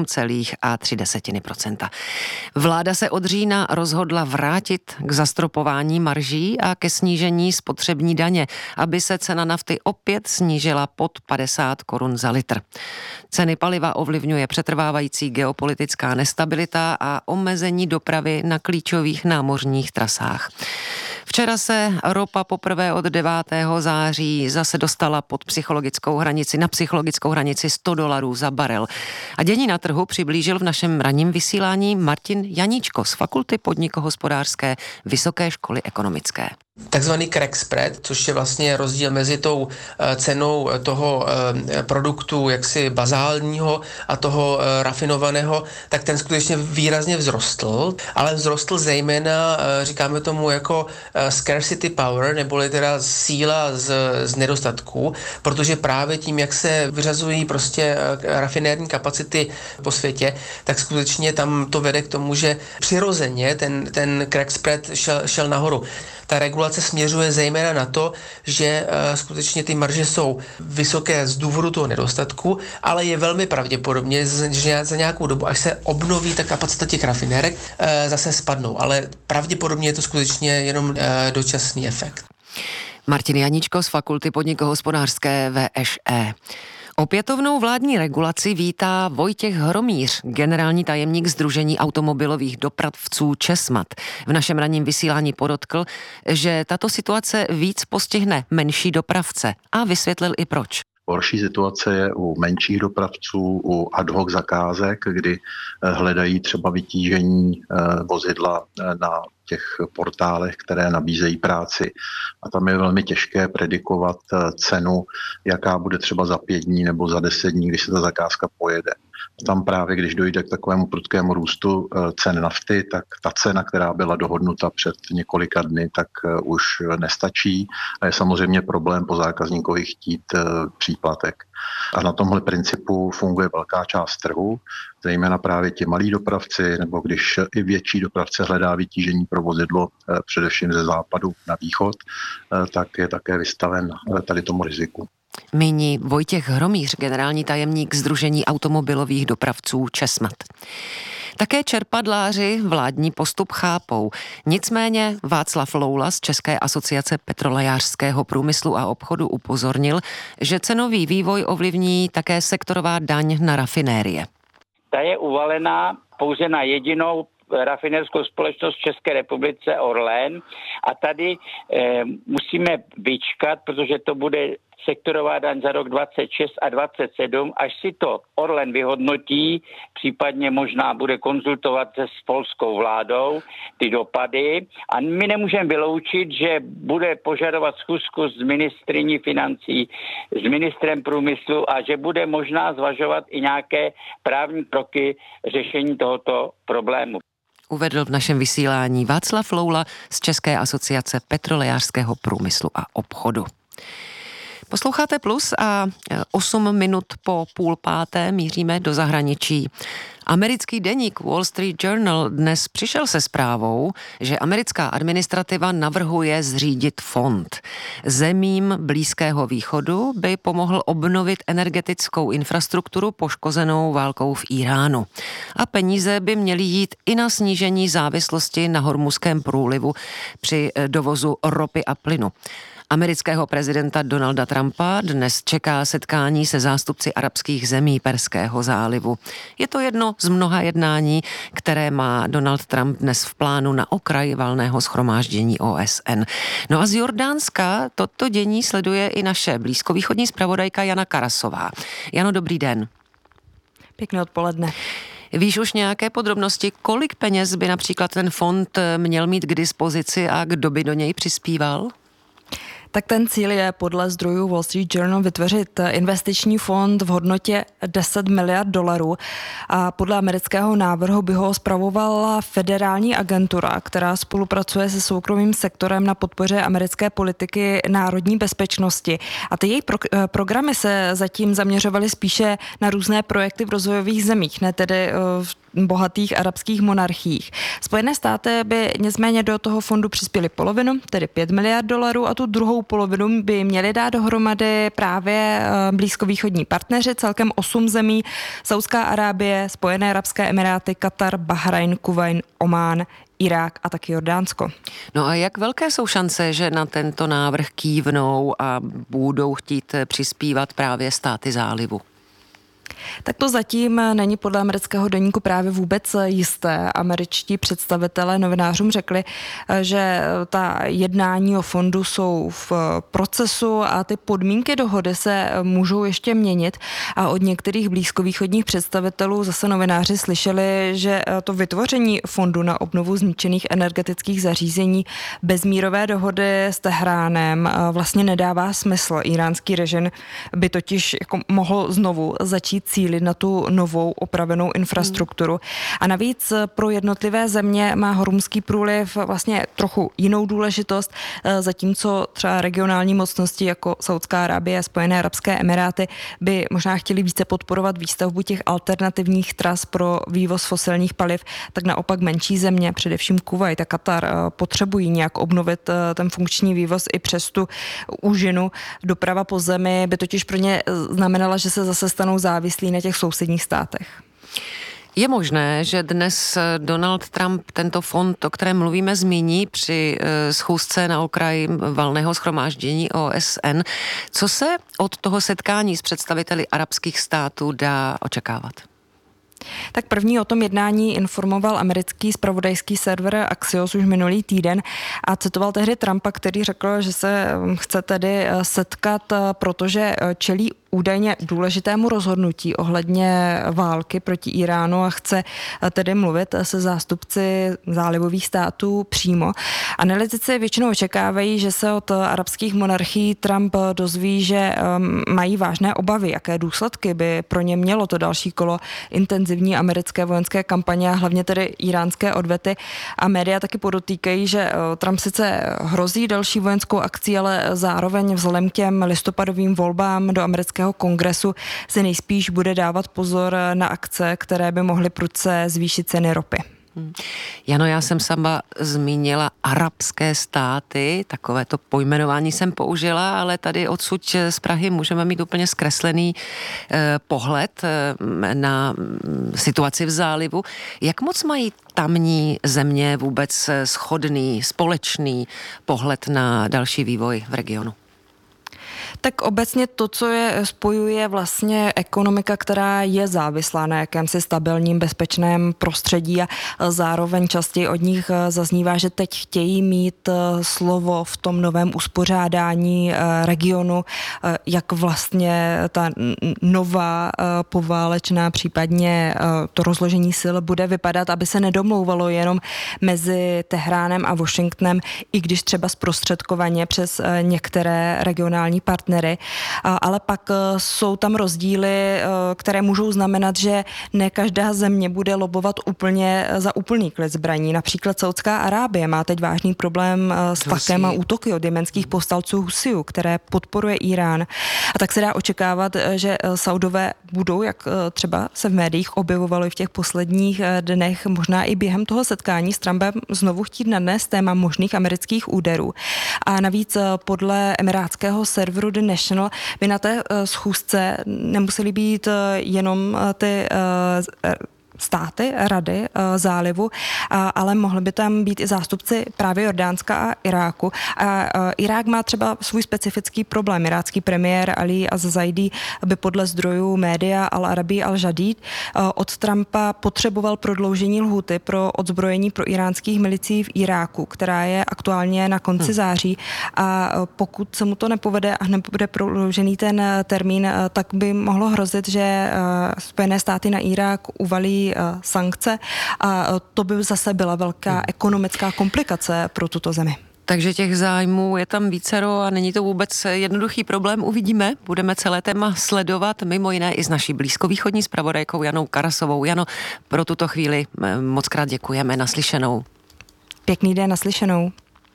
8,3%. Vláda se od října rozhodla vrátit k zastropování marží a ke snížení spotřební daně, aby se cena nafty opět snížila pod 50 korun za litr. Ceny paliva ovlivňuje přetrvávající geopolitická nestabilita a omezení dopravy na klíčových námořních trasách. Včera se ropa poprvé od 9. září zase dostala pod psychologickou hranici, na psychologickou hranici $100 za barel. A dění na trhu přiblížil v našem ranním vysílání Martin Janíčko z Fakulty podnikohospodářské Vysoké školy ekonomické. Takzvaný crack spread, což je vlastně rozdíl mezi tou cenou toho produktu jaksi bazálního a toho rafinovaného, tak ten skutečně výrazně vzrostl, ale vzrostl zejména, říkáme tomu jako scarcity power, neboli teda síla z nedostatku, protože právě tím, jak se vyřazují prostě rafinérní kapacity po světě, tak skutečně tam to vede k tomu, že přirozeně ten crack spread šel nahoru. Ta regulace směřuje zejména na to, že skutečně ty marže jsou vysoké z důvodu toho nedostatku, ale je velmi pravděpodobně, že za nějakou dobu, až se obnoví ta kapacita těch rafinérek, zase spadnou. Ale pravděpodobně je to skutečně jenom dočasný efekt. Martin Janíčko z Fakulty podnikohospodářské VŠE. Opětovnou vládní regulaci vítá Vojtěch Hromýř, generální tajemník Sdružení automobilových dopravců Česmat. V našem ranním vysílání podotkl, že tato situace víc postihne menší dopravce a vysvětlil i proč. Horší situace je u menších dopravců, u ad hoc zakázek, kdy hledají třeba vytížení vozidla na těch portálech, které nabízejí práci. A tam je velmi těžké predikovat cenu, jaká bude třeba za 5 dní nebo za 10 dní, když se ta zakázka pojede. Tam právě, když dojde k takovému prudkému růstu cen nafty, tak ta cena, která byla dohodnuta před několika dny, tak už nestačí. A je samozřejmě problém po zákazníkovi chtít příplatek. A na tomhle principu funguje velká část trhu, zejména právě ti malí dopravci, nebo když i větší dopravce hledá vytížení pro vozidlo především ze západu na východ, tak je také vystaven tady tomu riziku. Míní Vojtěch Hromýř, generální tajemník Sdružení automobilových dopravců Česmat. Také čerpadláři vládní postup chápou. Nicméně Václav Loula z České asociace petrolejářského průmyslu a obchodu upozornil, že cenový vývoj ovlivní také sektorová daň na rafinérie. Ta je uvalená pouze na jedinou rafinérskou společnost v České republice Orlen a tady musíme vyčkat, protože to bude sektorová daň za rok 26 a 27, až si to Orlen vyhodnotí, případně možná bude konzultovat s polskou vládou ty dopady a my nemůžeme vyloučit, že bude požadovat schůzku s ministryní financí, s ministrem průmyslu a že bude možná zvažovat i nějaké právní kroky řešení tohoto problému. uvedl v našem vysílání Václav Loula z České asociace petrolejářského průmyslu a obchodu. Posloucháte Plus a 8 minut po 4:30 míříme do zahraničí. Americký deník Wall Street Journal dnes přišel se zprávou, že americká administrativa navrhuje zřídit fond. Zemím Blízkého východu by pomohl obnovit energetickou infrastrukturu poškozenou válkou v Iránu. A peníze by měly jít i na snížení závislosti na Hormuzském průlivu při dovozu ropy a plynu. Amerického prezidenta Donalda Trumpa dnes čeká setkání se zástupci arabských zemí Perského zálivu. Je to jedno z mnoha jednání, které má Donald Trump dnes v plánu na okraji valného shromáždění OSN. No a z Jordánska toto dění sleduje i naše blízkovýchodní zpravodajka Jana Karasová. Jano, dobrý den. Pěkné odpoledne. Víš už nějaké podrobnosti, kolik peněz by například ten fond měl mít k dispozici a kdo by do něj přispíval? Tak ten cíl je podle zdrojů Wall Street Journal vytvořit investiční fond v hodnotě $10 miliard a podle amerického návrhu by ho spravovala federální agentura, která spolupracuje se soukromým sektorem na podpoře americké politiky národní bezpečnosti. A ty její programy se zatím zaměřovaly spíše na různé projekty v rozvojových zemích, ne tedy v bohatých arabských monarchiích. Spojené státy by nicméně do toho fondu přispěly polovinu, tedy $5 miliard a tu druhou polovinu by měli dát dohromady právě blízkovýchodní partneři, celkem 8 zemí, Saudská Arábie, Spojené arabské emiráty, Katar, Bahrajn, Kuvajt, Omán, Irák a taky Jordánsko. No a jak velké jsou šance, že na tento návrh kývnou a budou chtít přispívat právě státy zálivu? Tak to zatím není podle amerického deníku právě vůbec jisté. Američtí představitelé novinářům řekli, že ta jednání o fondu jsou v procesu a ty podmínky dohody se můžou ještě měnit. A od některých blízkovýchodních představitelů zase novináři slyšeli, že to vytvoření fondu na obnovu zničených energetických zařízení bez mírové dohody s Tehránem vlastně nedává smysl. Iránský režim by totiž jako mohl znovu začít cílit na tu novou opravenou infrastrukturu. A navíc pro jednotlivé země má Hormuzský průliv vlastně trochu jinou důležitost, zatímco třeba regionální mocnosti jako Saudská Arábie a Spojené arabské emiráty by možná chtěli více podporovat výstavbu těch alternativních tras pro vývoz fosilních paliv, tak naopak menší země, především Kuvajt a Katar, potřebují nějak obnovit ten funkční vývoz i přes tu úžinu. Doprava po zemi by totiž pro ně znamenala, že se zase stanou závislí na těch sousedních státech. Je možné, že dnes Donald Trump tento fond, o kterém mluvíme, zmíní při schůzce na okraji valného shromáždění OSN. Co se od toho setkání s představiteli arabských států dá očekávat? Tak první o tom jednání informoval americký zpravodajský server Axios už minulý týden a citoval tehdy Trumpa, který řekl, že se chce tedy setkat, protože čelí údajně důležitému rozhodnutí ohledně války proti Iránu a chce tedy mluvit se zástupci zálivových států přímo. Analytici většinou očekávají, že se od arabských monarchií Trump dozví, že mají vážné obavy, jaké důsledky by pro ně mělo to další kolo intenzivní americké vojenské kampaně a hlavně tedy iránské odvety. A média taky podotýkají, že Trump sice hrozí další vojenskou akcí, ale zároveň vzhledem k těm listopadovým volbám do amerického kongresu se nejspíš bude dávat pozor na akce, které by mohly prudce zvýšit ceny ropy. Jano, já jsem sama zmínila arabské státy, takovéto pojmenování jsem použila, ale tady odsud z Prahy můžeme mít úplně zkreslený pohled na situaci v zálivu. Jak moc mají tamní země vůbec shodný, společný pohled na další vývoj v regionu? Tak obecně to, co je spojuje vlastně ekonomika, která je závislá na jakémsi stabilním, bezpečném prostředí a zároveň častěji od nich zaznívá, že teď chtějí mít slovo v tom novém uspořádání regionu, jak vlastně ta nová poválečná, případně to rozložení sil bude vypadat, aby se nedomlouvalo jenom mezi Tehránem a Washingtonem, i když třeba zprostředkovaně přes některé regionální partnery. partnery, ale pak jsou tam rozdíly, které můžou znamenat, že ne každá země bude lobovat úplně za úplný klid zbraní. Například Saudská Arábie má teď vážný problém s tlakem a útoky od jemenských povstalců Husijů, které podporuje Irán. A tak se dá očekávat, že Saudové budou, jak třeba se v médiích objevovalo i v těch posledních dnech, možná i během toho setkání s Trumpem znovu chtít nadnést téma možných amerických úderů. A navíc podle emirátského serveru The National by na té schůzce nemusely být jenom ty státy Rady zálivu, ale mohly by tam být i zástupci právě Jordánska a Iráku. A Irák má třeba svůj specifický problém. Irácký premiér Ali Az-Zaidi by podle zdrojů média Al-Arabi Al-Jadid od Trumpa potřeboval prodloužení lhůty pro odzbrojení pro iránských milicí v Iráku, která je aktuálně na konci září. A pokud se mu to nepovede a nebude prodloužený ten termín, tak by mohlo hrozit, že Spojené státy na Irák uvalí sankce a to by zase byla velká ekonomická komplikace pro tuto zemi. Takže těch zájmů je tam vícero a není to vůbec jednoduchý problém. Uvidíme, budeme celé téma sledovat, mimo jiné i s naší blízkovýchodní zpravodajkou Janou Karasovou. Jano, pro tuto chvíli moc krát děkujeme, naslyšenou. Pěkný den, naslyšenou.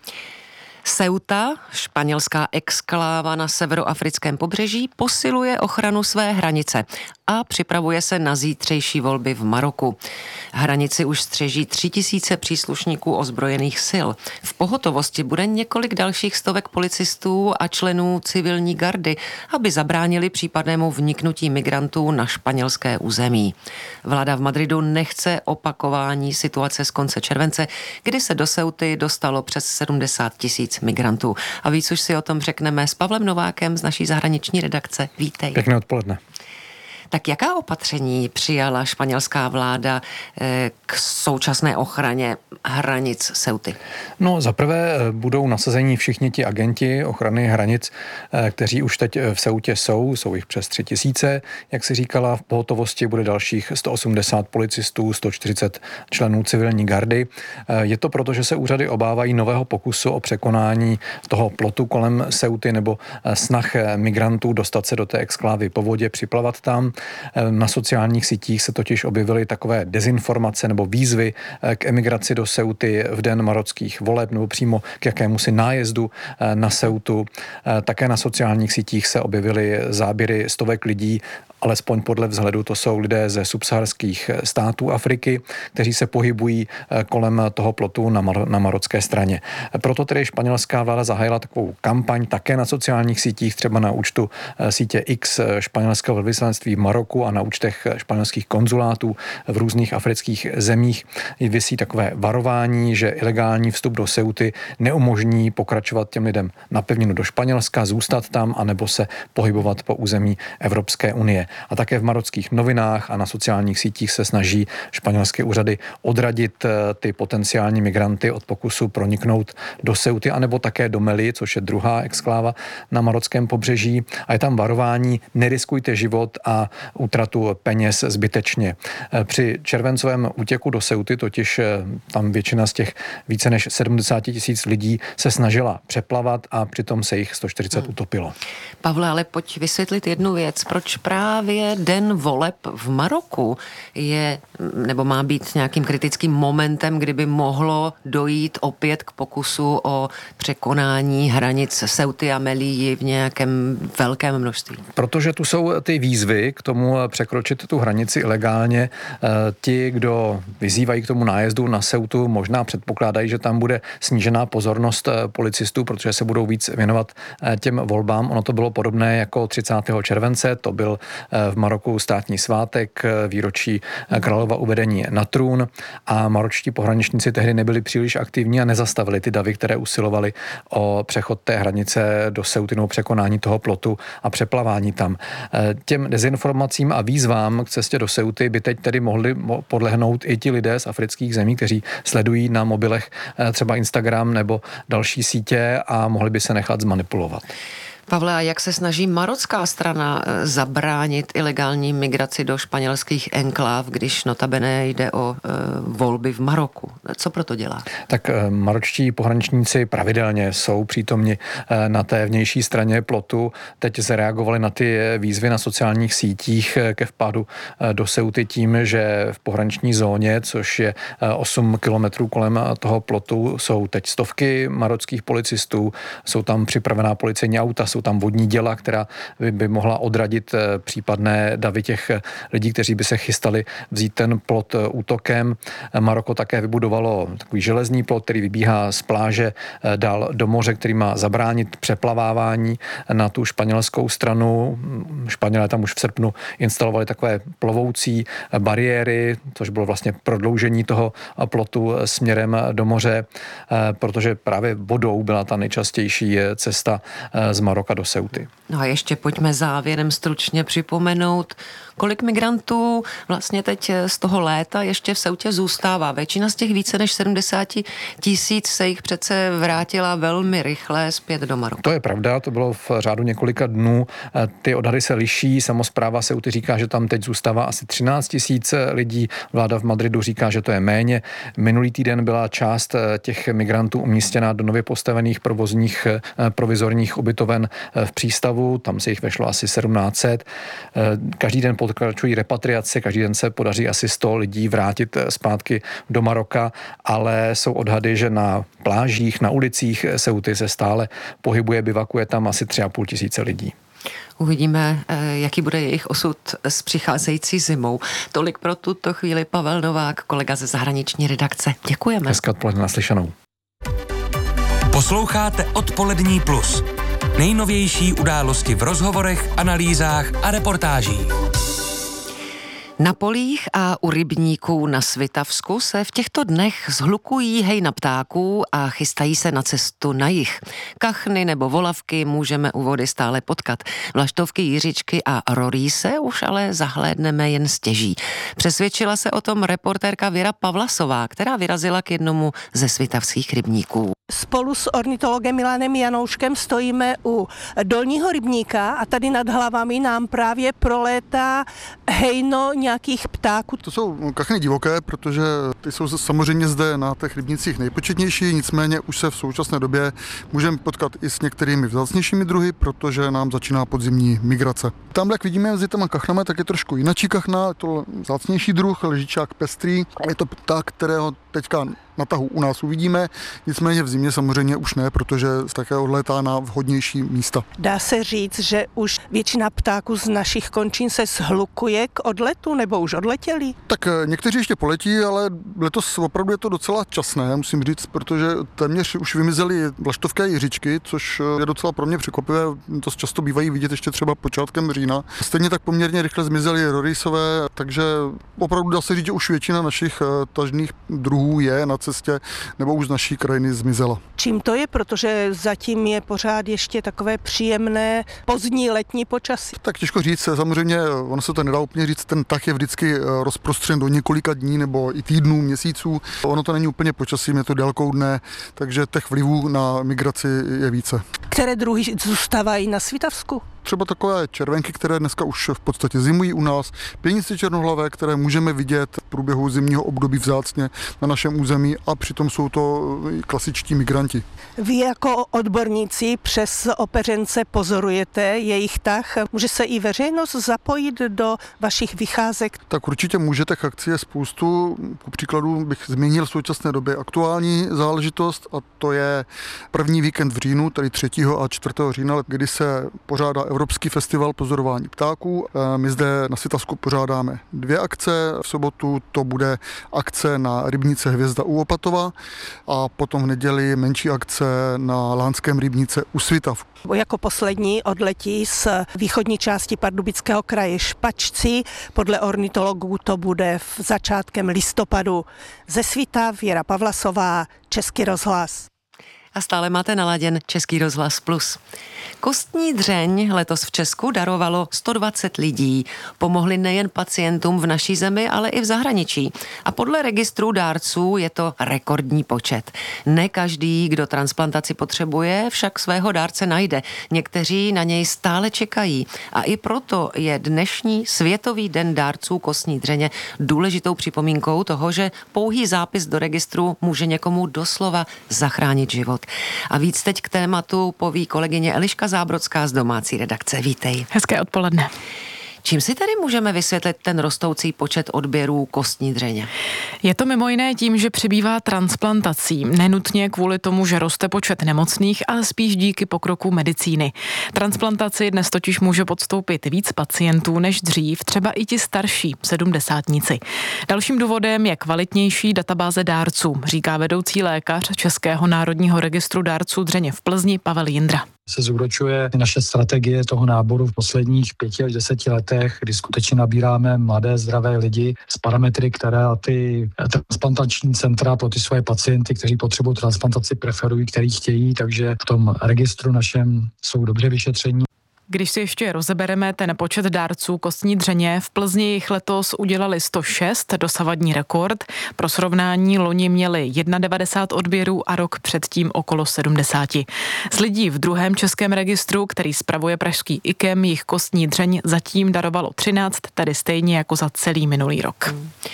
Ceuta, španělská exkláva na severoafrickém pobřeží, posiluje ochranu své hranice a připravuje se na zítřejší volby v Maroku. Hranici už střeží 3000 příslušníků ozbrojených sil. V pohotovosti bude několik dalších stovek policistů a členů civilní gardy, aby zabránili případnému vniknutí migrantů na španělské území. Vláda v Madridu nechce opakování situace z konce července, kdy se do Ceuty dostalo přes 70 000 migrantů. A víc už si o tom řekneme s Pavlem Novákem z naší zahraniční redakce. Vítej. Pěkné odpoledne. Tak jaká opatření přijala španělská vláda k současné ochraně hranic Ceuty? No, zaprvé budou nasazení všichni ti agenti ochrany hranic, kteří už teď v Ceutě jsou jich přes 3000. Jak si říkala, v pohotovosti bude dalších 180 policistů, 140 členů civilní gardy. Je to proto, že se úřady obávají nového pokusu o překonání toho plotu kolem Ceuty nebo snah migrantů dostat se do té exklávy po vodě, připlavat tam. Na sociálních sítích se totiž objevily takové dezinformace nebo výzvy k emigraci do Ceuty v den marockých voleb nebo přímo k jakémusi nájezdu na Ceutu. Také na sociálních sítích se objevily záběry stovek lidí, alespoň podle vzhledu to jsou lidé ze subsaharských států Afriky, kteří se pohybují kolem toho plotu na marocké straně. Proto tedy španělská vláda zahájila takovou kampaň také na sociálních sítích, třeba na účtu sítě X španělského velvyslanectví v Maroku a na účtech španělských konzulátů v různých afrických zemích. Visí takové varování, že ilegální vstup do Ceuty neumožní pokračovat těm lidem na pevninu do Španělska, zůstat tam anebo se pohybovat po území Evropské unie. A také v marockých novinách a na sociálních sítích se snaží španělské úřady odradit ty potenciální migranty od pokusu proniknout do Ceuty anebo také do Meli, což je druhá exkláva na marockém pobřeží. A je tam varování, neriskujte život a útratu peněz zbytečně. Při červencovém útěku do Ceuty totiž tam většina z těch více než 70 000 lidí se snažila přeplavat a přitom se jich 140 utopilo. Pavle, ale pojď vysvětlit jednu věc. Proč právě den voleb v Maroku je, nebo má být nějakým kritickým momentem, kdyby mohlo dojít opět k pokusu o překonání hranic Ceuty a Melilly v nějakém velkém množství? Protože tu jsou ty výzvy k tomu překročit tu hranici ilegálně. Ti, kdo vyzývají k tomu nájezdu na Ceutu, možná předpokládají, že tam bude snížená pozornost policistů, protože se budou víc věnovat těm volbám. Ono to bylo podobné jako 30. července, to byl v Maroku státní svátek, výročí králova uvedení na trůn a maročtí pohraničníci tehdy nebyli příliš aktivní a nezastavili ty davy, které usilovali o přechod té hranice do Ceuty nebo překonání toho plotu a přeplavání tam. Těm dezinformacím a výzvám k cestě do Ceuty by teď tedy mohli podlehnout i ti lidé z afrických zemí, kteří sledují na mobilech třeba Instagram nebo další sítě a mohli by se nechat zmanipulovat. Pavle, a jak se snaží marocká strana zabránit ilegální migraci do španělských enkláv, když notabene jde o volby v Maroku? Co proto dělá? Tak maročtí pohraničníci pravidelně jsou přítomni na té vnější straně plotu. Teď zareagovali na ty výzvy na sociálních sítích ke vpádu do Ceuty tím, že v pohraniční zóně, což je 8 kilometrů kolem toho plotu, jsou teď stovky marockých policistů, jsou tam připravená policejní auta, jsou tam vodní děla, která by mohla odradit případné davy těch lidí, kteří by se chystali vzít ten plot útokem. Maroko také vybudovalo takový železný plot, který vybíhá z pláže dál do moře, který má zabránit přeplavávání na tu španělskou stranu. Španělé tam už v srpnu instalovali takové plovoucí bariéry, což bylo vlastně prodloužení toho plotu směrem do moře, protože právě vodou byla ta nejčastější cesta z Maroka do Ceuty. No a ještě pojďme závěrem stručně připomenout, kolik migrantů vlastně teď z toho léta ještě v Ceutě zůstává. Většina z těch více než 70 000 se jich přece vrátila velmi rychle zpět do Maroka. To je pravda, to bylo v řádu několika dnů. Ty odhady se liší, samospráva Ceuty říká, že tam teď zůstává asi 13 000 lidí, vláda v Madridu říká, že to je méně. Minulý týden byla část těch migrantů umístěna do nově postavených provizorních ubytoven v přístavu, tam se jich vešlo asi 1700. Každý den pokračují repatriace, každý den se podaří asi 100 lidí vrátit zpátky do Maroka, ale jsou odhady, že na plážích, na ulicích Ceuty se stále pohybuje, bivakuje tam asi 3 500 lidí. Uvidíme, jaký bude jejich osud s přicházející zimou. Tolik pro tuto chvíli Pavel Novák, kolega ze zahraniční redakce. Děkujeme. Hezké odpoledne, naslyšenou. Posloucháte Odpolední plus. Nejnovější události v rozhovorech, analýzách a reportážích. Na polích a u rybníků na Svitavsku se v těchto dnech zhlukují hejna ptáků a chystají se na cestu na jih. Kachny nebo volavky můžeme u vody stále potkat. Vlaštovky, jiřičky a rorýse už ale zahlédneme jen stěží. Přesvědčila se o tom reportérka Věra Pavlasová, která vyrazila k jednomu ze svitavských rybníků. Spolu s ornitologem Milanem Janouškem stojíme u dolního rybníka a tady nad hlavami nám právě prolétá hejno nějakých ptáků. To jsou kachny divoké, protože ty jsou samozřejmě zde na těch rybnících nejpočetnější, nicméně už se v současné době můžeme potkat i s některými vzácnějšími druhy, protože nám začíná podzimní migrace. Tam, jak vidíme mezi těma kachnami, tak je trošku jinačí kachna, je to vzácnější druh, ležičák pestrý. Je to pták, kterého teďka na tahu u nás uvidíme, nicméně v zimě samozřejmě už ne, protože také odlétá na vhodnější místa. Dá se říct, že už většina ptáků z našich končin se shlukuje k odletu, nebo už odletěli? Tak někteří ještě poletí, ale letos opravdu je to docela časné, musím říct, protože téměř už vymizely vlaštovky a jiřičky, což je docela pro mě překvapivé, to často bývají vidět ještě třeba počátkem října. Stejně tak poměrně rychle zmizely rorýsové, takže opravdu dá se říct, že už většina našich tažných druhů je na cestě nebo už z naší krajiny zmizela. Čím to je, protože zatím je pořád ještě takové příjemné pozdní letní počasí? Tak těžko říct, samozřejmě ono se to nedá úplně říct, ten tah je vždycky rozprostřen do několika dní nebo i týdnů, měsíců. Ono to není úplně počasím, je to délkou dne, takže těch vlivů na migraci je více. Které druhy zůstávají na Svitavsku? Třeba takové červenky, které dneska už v podstatě zimují u nás, pěnice černohlavé, které můžeme vidět v průběhu zimního období vzácně na našem území a přitom jsou to klasičtí migranti. Vy jako odborníci přes opeřence pozorujete jejich tah. Může se i veřejnost zapojit do vašich vycházek? Tak určitě může, těch akcí je spoustu. Ku příkladu bych zmínil v současné době aktuální záležitost a to je první víkend v říjnu, tedy 3. a 4. října, kdy se pořádá Evropský festival pozorování ptáků. My zde na Svitavsku pořádáme 2 akce. V sobotu to bude akce na rybníce Hvězda u Opatova a potom v neděli menší akce na Lánském rybníce u Svitav. Jako poslední odletí z východní části Pardubického kraje špačci. Podle ornitologů to bude v začátkem listopadu. Ze Svitav Věra Pavlasová, Český rozhlas. a stále máte naladěn Český rozhlas Plus. Kostní dřeň letos v Česku darovalo 120 lidí. Pomohli nejen pacientům v naší zemi, ale i v zahraničí. A podle registru dárců je to rekordní počet. Ne každý, kdo transplantaci potřebuje, však svého dárce najde. Někteří na něj stále čekají. A i proto je dnešní Světový den dárců kostní dřeně důležitou připomínkou toho, že pouhý zápis do registru může někomu doslova zachránit život. A víc teď k tématu poví kolegyně Eliška Zábrodská z domácí redakce. Vítej. Hezké odpoledne. Čím si tedy můžeme vysvětlit ten rostoucí počet odběrů kostní dřeně? Je to mimo jiné tím, že přibývá transplantací. Nenutně kvůli tomu, že roste počet nemocných, ale spíš díky pokroku medicíny. Transplantaci dnes totiž může podstoupit víc pacientů než dřív, třeba i ti starší, 70-tníci. Dalším důvodem je kvalitnější databáze dárců, říká vedoucí lékař Českého národního registru dárců dřeně v Plzni Pavel Jindra. Se zúročuje naše strategie toho náboru v posledních 5 až 10 letech, kdy skutečně nabíráme mladé, zdravé lidi s parametry, které ty transplantační centra pro ty svoje pacienty, kteří potřebují transplantaci, preferují, který chtějí, takže v tom registru našem jsou dobře vyšetření. Když si ještě rozebereme ten počet dárců kostní dřeně, v Plzni jich letos udělali 106, dosavadní rekord. Pro srovnání loni měli 91 odběrů a rok předtím okolo 70. Z lidí v druhém českém registru, který spravuje pražský IKEM, jich kostní dřeň zatím darovalo 13, tedy stejně jako za celý minulý rok.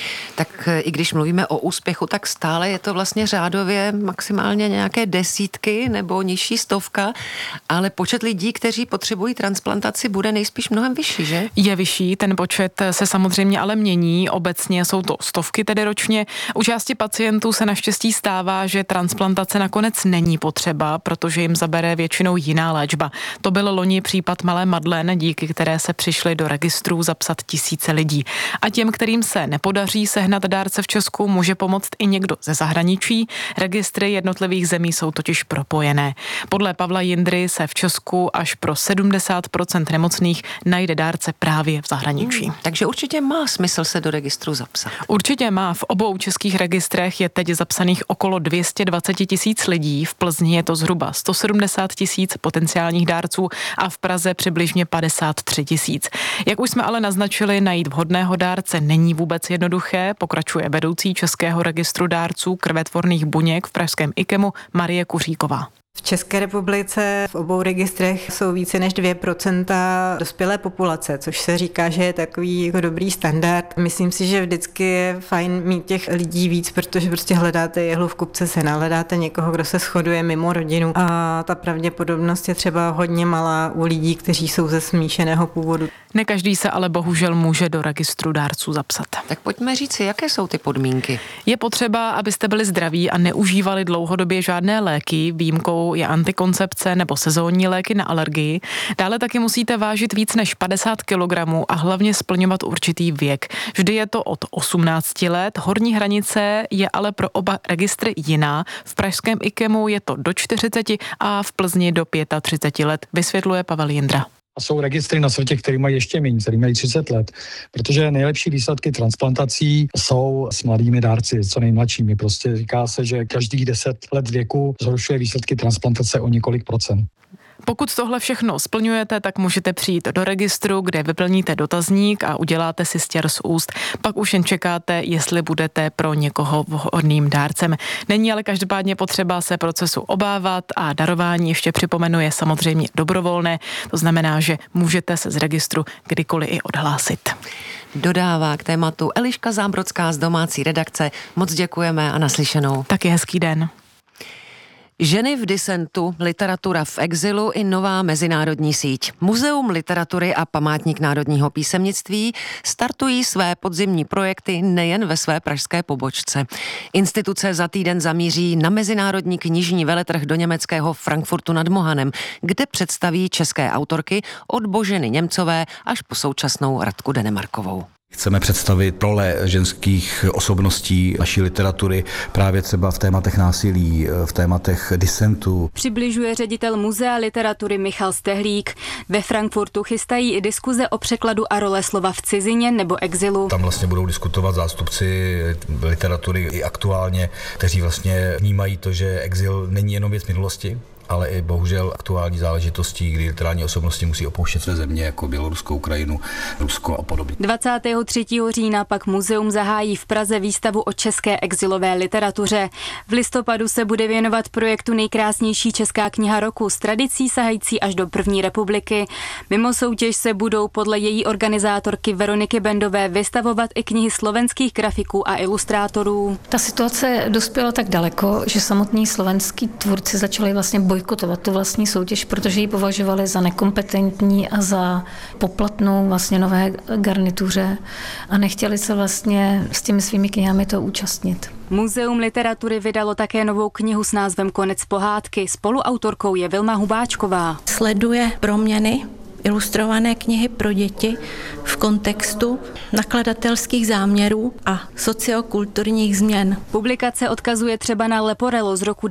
Tak i když mluvíme o úspěchu, tak stále je to vlastně řádově maximálně nějaké desítky nebo nižší stovka, ale počet lidí, kteří potřebují transplantaci, bude nejspíš mnohem vyšší, že? Je vyšší, ten počet se samozřejmě ale mění, obecně jsou to stovky tedy ročně. U části pacientů se naštěstí stává, že transplantace nakonec není potřeba, protože jim zabere většinou jiná léčba. To byl loni případ malé Madlen, díky které se přišli do registrů zapsat tisíce lidí. A těm, kterým se nepodaří sehnat dárce v Česku, může pomoct i někdo ze zahraničí. Registry jednotlivých zemí jsou totiž propojené. Podle Pavla Jindry se v Česku až pro 70% nemocných najde dárce právě v zahraničí. Takže určitě má smysl se do registru zapsat. Určitě má. V obou českých registrech je teď zapsaných okolo 220 000 lidí. V Plzni je to zhruba 170 000 potenciálních dárců a v Praze přibližně 53 000. Jak už jsme ale naznačili, najít vhodného dárce není vůbec jednoduché, pokračuje vedoucí Českého registru dárců krvetvorných buněk v pražském IKEMu Marie Kuříková. V České republice v obou registrech jsou více než 2% dospělé populace, což se říká, že je takový jako dobrý standard. Myslím si, že vždycky je fajn mít těch lidí víc, protože prostě hledáte jehlu v kupce sena, hledáte někoho, kdo se shoduje mimo rodinu a ta pravděpodobnost je třeba hodně malá u lidí, kteří jsou ze smíšeného původu. Ne každý se ale bohužel může do registru dárců zapsat. Tak pojďme říci, jaké jsou ty podmínky. Je potřeba, abyste byli zdraví a neužívali dlouhodobě žádné léky, výjimkou je antikoncepce nebo sezónní léky na alergii. Dále taky musíte vážit víc než 50 kg a hlavně splňovat určitý věk. Vždy je to od 18 let, horní hranice je ale pro oba registry jiná. V pražském IKEMu je to do 40 a v Plzni do 35 let, vysvětluje Pavel Jindra. A jsou registry na světě, které mají ještě méně, které mají 30 let, protože nejlepší výsledky transplantací jsou s mladými dárci, co nejmladšími. Prostě říká se, že každých 10 let věku zhoršuje výsledky transplantace o několik procent. Pokud tohle všechno splňujete, tak můžete přijít do registru, kde vyplníte dotazník a uděláte si stěr z úst. Pak už jen čekáte, jestli budete pro někoho vhodným dárcem. Není ale každopádně potřeba se procesu obávat a darování, ještě připomenu, je samozřejmě dobrovolné. To znamená, že můžete se z registru kdykoliv i odhlásit. Dodává k tématu Eliška Zábrodská z domácí redakce. Moc děkujeme a naslyšenou. Taky hezký den. Ženy v disentu, literatura v exilu i nová mezinárodní síť. Muzeum literatury a památník národního písemnictví startují své podzimní projekty nejen ve své pražské pobočce. Instituce za týden zamíří na mezinárodní knižní veletrh do německého Frankfurtu nad Mohanem, kde představí české autorky od Boženy Němcové až po současnou Radku Denemarkovou. Chceme představit role ženských osobností naší literatury právě třeba v tématech násilí, v tématech disentu. Přibližuje ředitel Muzea literatury Michal Stehlík. Ve Frankfurtu chystají i diskuze o překladu a role slova v cizině nebo exilu. Tam vlastně budou diskutovat zástupci literatury i aktuálně, kteří vlastně vnímají to, že exil není jenom věc minulosti, ale i bohužel aktuální záležitostí, kdy literární osobnosti musí opouštět své země jako Běloruskou, Ukrajinu, Rusko a podobně. 23. října pak muzeum zahájí v Praze výstavu o české exilové literatuře. V listopadu se bude věnovat projektu Nejkrásnější česká kniha roku s tradicí sahající až do první republiky. Mimo soutěž se budou podle její organizátorky Veroniky Bendové vystavovat i knihy slovenských grafiků a ilustrátorů. Ta situace dospěla tak daleko, že samotní slovenský tvůrci začali vlastně bojkotovat tu vlastní soutěž, protože ji považovali za nekompetentní a za poplatnou vlastně nové garnituře a nechtěli se vlastně s těmi svými knihami to účastnit. Muzeum literatury vydalo také novou knihu s názvem Konec pohádky. Spoluautorkou je Vilma Hubáčková. Sleduje proměny ilustrované knihy pro děti v kontextu nakladatelských záměrů a sociokulturních změn. Publikace odkazuje třeba na Leporello z roku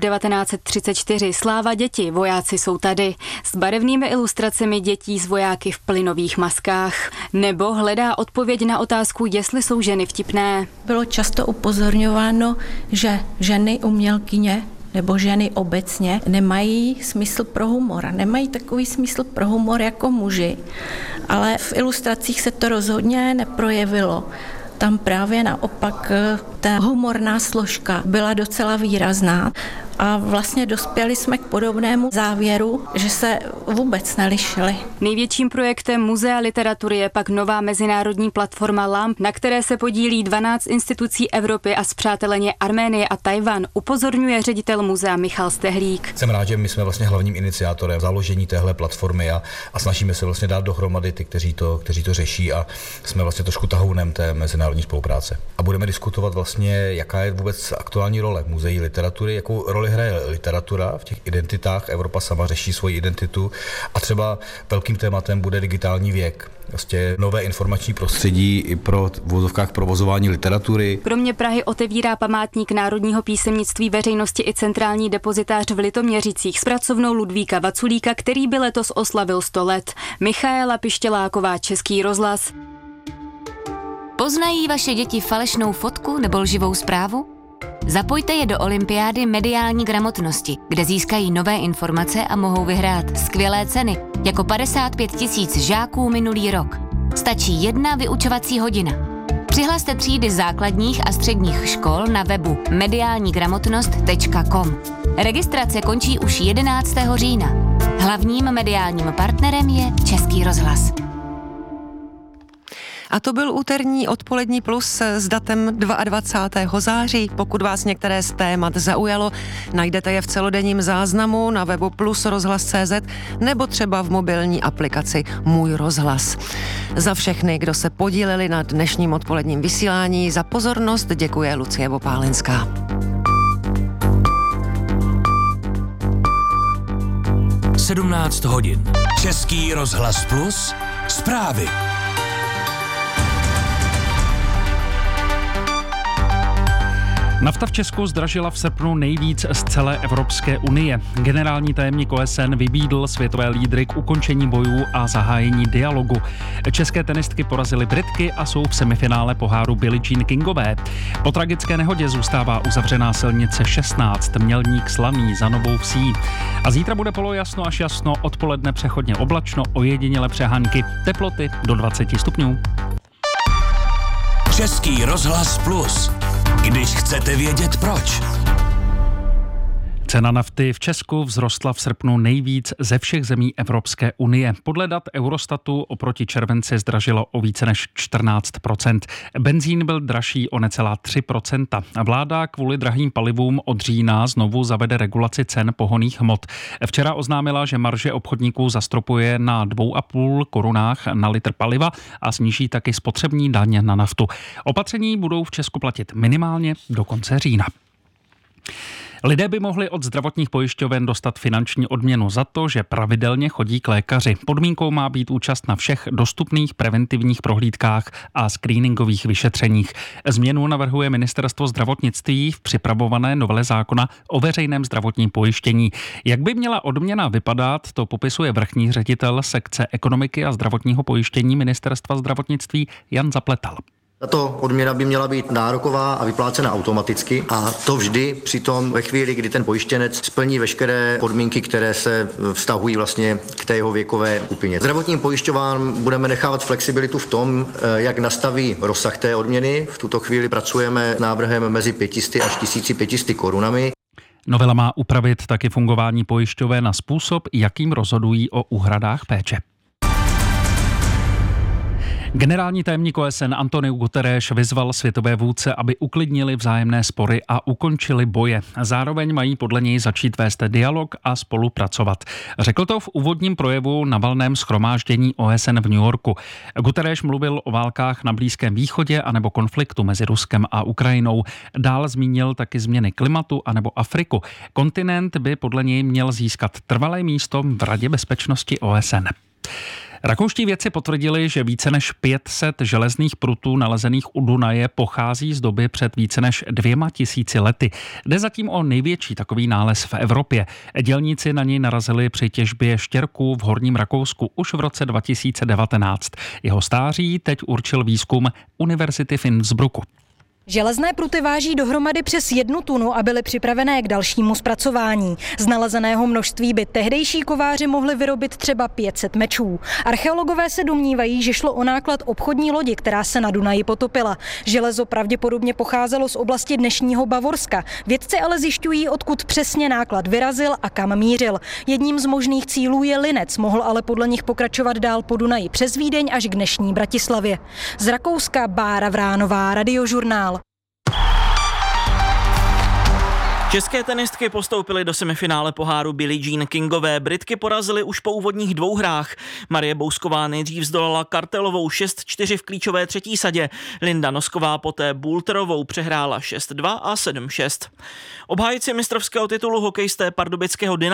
1934 Sláva děti, vojáci jsou tady, s barevnými ilustracemi dětí z vojáky v plynových maskách. Nebo hledá odpověď na otázku, jestli jsou ženy vtipné. Bylo často upozorňováno, že ženy umělkyně nebo ženy obecně nemají smysl pro humor. Nemají takový smysl pro humor jako muži, ale v ilustracích se to rozhodně neprojevilo. Tam právě naopak ta humorná složka byla docela výrazná a vlastně dospěli jsme k podobnému závěru, že se vůbec nelišili. Největším projektem Muzea literatury je pak nová mezinárodní platforma LAMP, na které se podílí 12 institucí Evropy a spřáteleně Arménie a Tajvan, upozorňuje ředitel muzea Michal Stehlík. Jsem rád, že my jsme vlastně hlavním iniciátorem založení téhle platformy a snažíme se vlastně dát dohromady ty, kteří to řeší a jsme vlastně trošku tahounem té mezinárodní spolupráce. A budeme diskutovat vlastně, jaká je vůbec aktuální role muzeí literatury, jakou roli hraje literatura v těch identitách. Evropa sama řeší svoji identitu a třeba velkým tématem bude digitální věk. Vlastně nové informační prostředí i pro v uvozovkách provozování literatury. Kromě Prahy otevírá památník národního písemnictví veřejnosti i centrální depozitář v Litoměřicích s pracovnou Ludvíka Vaculíka, který by letos oslavil 100 let. Michaela Pištěláková, Český rozhlas. Poznají vaše děti falešnou fotku nebo lživou zprávu? Zapojte je do olympiády mediální gramotnosti, kde získají nové informace a mohou vyhrát skvělé ceny, jako 55 000 žáků minulý rok. Stačí 1 vyučovací hodina. Přihlaste třídy základních a středních škol na webu mediálnigramotnost.com. Registrace končí už 11. října. Hlavním mediálním partnerem je Český rozhlas. A to byl úterní odpolední plus s datem 22. září. Pokud vás některé z témat zaujalo, najdete je v celodenním záznamu na webu plusrozhlas.cz nebo třeba v mobilní aplikaci Můj rozhlas. Za všechny, kdo se podíleli na dnešním odpoledním vysílání, za pozornost děkuje Lucie Vopálenská. Sedmnáct hodin. Český rozhlas plus. Zprávy. Nafta v Česku zdražila v srpnu nejvíc z celé Evropské unie. Generální tajemník OSN vybídl světové lídry k ukončení bojů a zahájení dialogu. České tenistky porazily Britky a jsou v semifinále poháru Billie Jean Kingové. Po tragické nehodě zůstává uzavřená silnice 16, Mělník Slaný za Novou Vsí. A zítra bude polojasno až jasno, odpoledne přechodně oblačno, ojediněle přehánky, teploty do 20 stupňů. Český rozhlas plus. Když chcete vědět proč. Cena nafty v Česku vzrostla v srpnu nejvíc ze všech zemí Evropské unie. Podle dat Eurostatu oproti červenci zdražilo o více než 14%. Benzín byl dražší o necelá 3%. Vláda kvůli drahým palivům od října znovu zavede regulaci cen pohonných hmot. Včera oznámila, že marže obchodníků zastropuje na 2,5 korunách na litr paliva a sníží taky spotřební daň na naftu. Opatření budou v Česku platit minimálně do konce října. Lidé by mohli od zdravotních pojišťoven dostat finanční odměnu za to, že pravidelně chodí k lékaři. Podmínkou má být účast na všech dostupných preventivních prohlídkách a screeningových vyšetřeních. Změnu navrhuje Ministerstvo zdravotnictví v připravované novele zákona o veřejném zdravotním pojištění. Jak by měla odměna vypadat, to popisuje vrchní ředitel sekce ekonomiky a zdravotního pojištění Ministerstva zdravotnictví Jan Zapletal. Tato odměna by měla být nároková a vyplácena automaticky a to vždy přitom ve chvíli, kdy ten pojištěnec splní veškeré podmínky, které se vztahují vlastně k té jeho věkové skupině. Zdravotním pojišťován budeme nechávat flexibilitu v tom, jak nastaví rozsah té odměny. V tuto chvíli pracujeme s návrhem mezi 500 až 1500 korunami. Novela má upravit taky fungování pojišťoven na způsob, jakým rozhodují o úhradách péče. Generální tajemník OSN Antonio Guterres vyzval světové vůdce, aby uklidnili vzájemné spory a ukončili boje. Zároveň mají podle něj začít vést dialog a spolupracovat. Řekl to v úvodním projevu na valném shromáždění OSN v New Yorku. Guterres mluvil o válkách na Blízkém východě anebo konfliktu mezi Ruskem a Ukrajinou. Dál zmínil taky změny klimatu anebo Afriku. Kontinent by podle něj měl získat trvalé místo v Radě bezpečnosti OSN. Rakouští vědci potvrdili, že více než 500 železných prutů nalezených u Dunaje pochází z doby před více než 2000 lety. Jde zatím o největší takový nález v Evropě. Dělníci na něj narazili při těžbě štěrků v Horním Rakousku už v roce 2019. Jeho stáří teď určil výzkum Univerzity v Innsbrucku. Železné pruty váží dohromady přes 1 tunu a byly připravené k dalšímu zpracování. Z nalezeného množství by tehdejší kováři mohli vyrobit třeba 500 mečů. Archeologové se domnívají, že šlo o náklad obchodní lodi, která se na Dunaji potopila. Železo pravděpodobně pocházelo z oblasti dnešního Bavorska. Vědci ale zjišťují, odkud přesně náklad vyrazil a kam mířil. Jedním z možných cílů je Linec, mohl ale podle nich pokračovat dál po Dunaji přes Vídeň až k dnešní Bratislavě. Z Rakouska Bára Vránová, Radiožurnál. České tenistky postoupily do semifinále poháru Billie Jean Kingové. Britky porazily už po úvodních 2 hrách. Marie Bousková nejdřív zdolala Kartelovou 6-4 v klíčové 3. sadě. Linda Nosková poté Boulterovou přehrála 6-2 a 7-6. Obhájci mistrovského titulu hokejisté pardubického Dynama